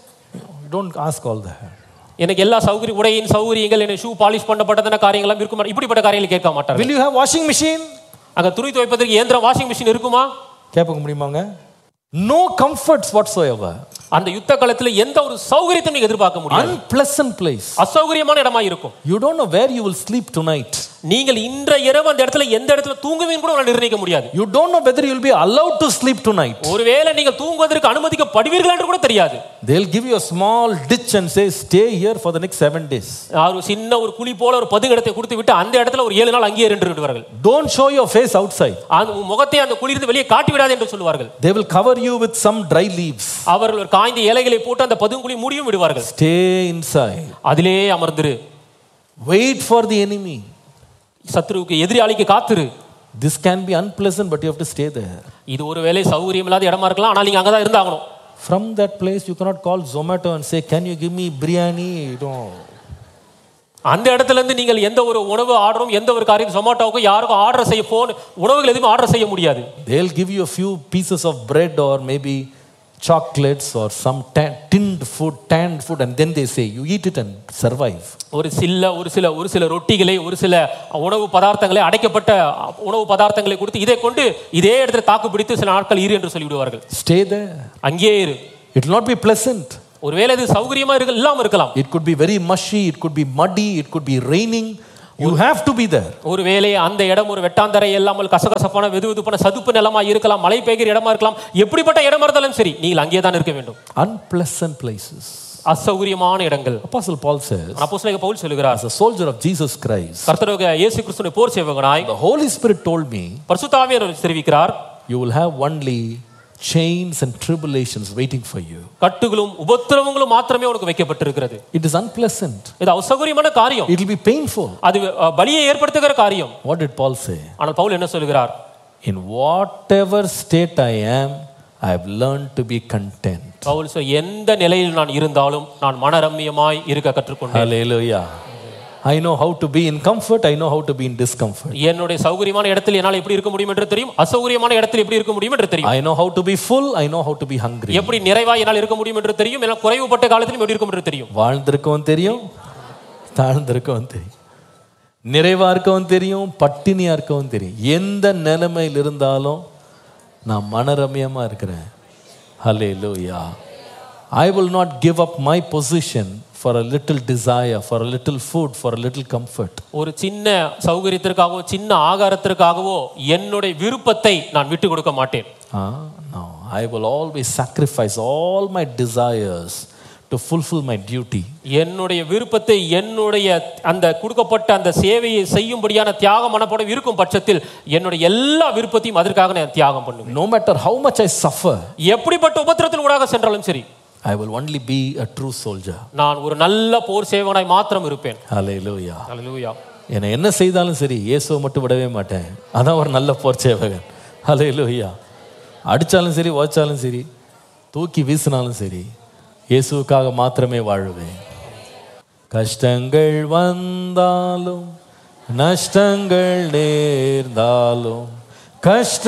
Don't ask all that. எனக்கு எல்லா சௌகரிய உடையின் சௌகரியங்கள், என்ன ஷூ பாலிஷ் பண்ணப்பட்டதான காரியங்கள் இருக்குமா, இப்படிப்பட்ட காரியங்களை கேட்க மாட்டாங்க. Will you have washing machine? அங்க துணி துவைப்பதற்கு இயந்திரம் வாஷிங் மெஷின் இருக்குமா கேட்க முடியுமாங்க? No comforts whatsoever. அந்த யுத்த காலத்துல எந்த ஒரு சௌகரியத்தையும் நீங்க எதிர்பார்க்க முடியாது. Unpleasant place. அசௌகரியமான இடமா இருக்கும். You don't know where you will sleep tonight. நீங்கள் இன்றைய இரவு அந்த இடத்துல எந்த இடத்துல தூங்குவீங்க கூட உங்களால நிர்ணயிக்க முடியாது. You don't know whether you will be allowed to sleep tonight. ஒருவேளை நீங்கள் தூங்குவதற்கு அனுமதிக்கப்படுவீர்கள் என்று கூட தெரியாது. They will give you a small ditch and say stay here for the next seven days. ஒரு சின்ன ஒரு குழி போல ஒரு பதுங்கிடத்தை கொடுத்து விட்டு அந்த இடத்துல ஒரு ஏழு நாள் அங்கேயே இருந்து விடுவார்கள். Don't show your face outside. அந்த முகத்தை அந்த குழியிலிருந்து வெளியே காட்டி விடாதே என்று சொல்வார்கள். They will cover you with some dry leaves. அவர்கள் ஒரு காய்ந்த இலைகளை போட்டு அந்த பதுங்குழி மூடியும் விடுவார்கள். Stay inside. அதிலே அமர்ந்திரு. Wait for the enemy. சத்ருவுக்கு எதிராளிக்கு காத்திரு. This can be unpleasant but you have to stay there. இது ஒருவேளை சௌகரியம் இல்லாத இடமா இருக்கலாம், ஆனால் நீங்க அங்க தான் இருந்தாகணும். From that place, you cannot call Zomato and say, can you give me biryani? No. அந்த இடத்துல இருந்து நீங்கள் எந்த ஒரு உணவு ஆர்டரும் எந்த ஒரு காரியம் ஜொமேட்டோவுக்கு யாருக்கும் ஆர்டர் செய்ய போன் உணவுகள் எதுவும் ஆர்டர் செய்ய முடியாது. They'll give you a few pieces of bread or maybe chocolates or some tinned food, tanned food, and then they say you eat it and survive. ஒரு சில ஒரு சில ஒரு சில ரொட்டிகளை ஒரு சில உணவு பதார்த்தங்களை அடைக்கப்பட்ட உணவு பதார்த்தங்களை கொடுத்து இதை கொண்டு இதே இடத்துல தாக்கு பிடித்து சில நாட்கள் இரு என்று சொல்லிவிடுவார்கள். Stay there. அங்கேயே இரு. It will not be pleasant. ஒருவேளை இது சௌகரியமா இருக்க இல்லாம இருக்கலாம். It could be very mushy, it could be muddy, it could be raining. You have to be there. ஒருவேளை அந்த இடம் ஒரு வெட்டாந்தரை இல்லாமல் கசகசப்பான வெதுவெதுப்பான சதுப்பு நிலமா இருக்கலாம், மழை பெய்கிற இடமா இருக்கலாம், எப்படிப்பட்ட இடமா இருந்தாலும் சரி நீங்கள் அங்கே தான் இருக்க வேண்டும். Unpleasant places. அசௌகரியமான இடங்கள். Apostle Paul says, அப்போஸ்தலனாகிய பவுல் சொல்கிறார், as a soldier of Jesus Christ, கர்த்தராகிய இயேசு கிறிஸ்துவின் போர் சேவகனாய் the Holy Spirit told me, பரிசுத்த ஆவியானவர் தெரிவிக்கிறார், you will have only chains and tribulations waiting for you. கட்டுகளும் உபத்திரவங்களும் மாத்திரமே உனக்கு வைக்கப்பட்டிருக்கிறது. It is unpleasant. இது அசௌகரியமான காரியம். It will be painful. அது பலியை ஏற்படுத்துகிற காரியம். What did Paul say? ஆனால் பவுல் என்ன சொல்கிறார்? In whatever state I am, I have learned to be content. Pavul சொல் எந்த நிலையில் நான் இருந்தாலும் நான் மனரம்மியமாய் இருக்க கற்றுக்கொண்டேன். Hallelujah. I know how to be in comfort, I know how to be in discomfort. என்னுடைய சௌகரியமான இடத்தில் என்னால் எப்படி இருக்க முடியும் என்று தெரியும், அசௌகரியமான இடத்தில் எப்படி இருக்க முடியும் என்று தெரியும். I know how to be full, I know how to be hungry. எப்படி நிறைவாய் என்னால் இருக்க முடியும் என்று தெரியும், என்னால் குறைவுபட்ட காலத்திலும் எப்படி இருக்க முடியும் என்று தெரியும். வாழ்ந்திருக்கவும் தெரியும், தாழ்ந்திருக்கவும் தெரியும், நிறைவா இருக்கவும் தெரியும், பட்டினியா இருக்கவும் தெரியும். எந்த நிலைமையில் இருந்தாலும் நான் மனரம்யமா இருக்கிறேன். Hallelujah. I will not give up my position for a little desire, for a little food, for a little comfort. ஒரு சின்ன சௌகரியத்திற்காகவோ சின்ன ஆகாரத்திற்காகவோ என்னுடைய விருப்பத்தை நான் விட்டு கொடுக்க மாட்டேன். Ah, no. I will always sacrifice all my desires to fulfill my duty. என்னுடைய விருப்பத்தை என்னுடைய அந்த கொடுக்கப்பட்ட அந்த சேவையை செய்யும்படியான தியாக மனப்போட இருக்கும் பட்சத்தில் என்னுடைய எல்லா விருப்பத்தையும் அதற்காக நான் தியாகம் பண்ணுவேன். No matter how much I suffer, எப்படிப்பட்ட உபத்திரத்தில் ஊடாக சென்றாலும் சரி, I will only be a true soldier. நான் ஒரு நல்ல போர் சேவகனாய் மாத்திரம் இருப்பேன். Hallelujah. Hallelujah. என்ன என்ன செய்தாலும் சரி இயேசுவை மட்டும் விடவே மாட்டேன். அதான் ஒரு நல்ல போர் சேவகன். Hallelujah. அடிச்சாலும் சரி, ஓச்சாலும் சரி, தூக்கி வீசினாலும் சரி, இயேசுவுக்காக மாத்திரமே வாழுவேன். கஷ்டங்கள் வந்தாலும் நஷ்டங்கள் நேர்ந்தாலும் கஷ்ட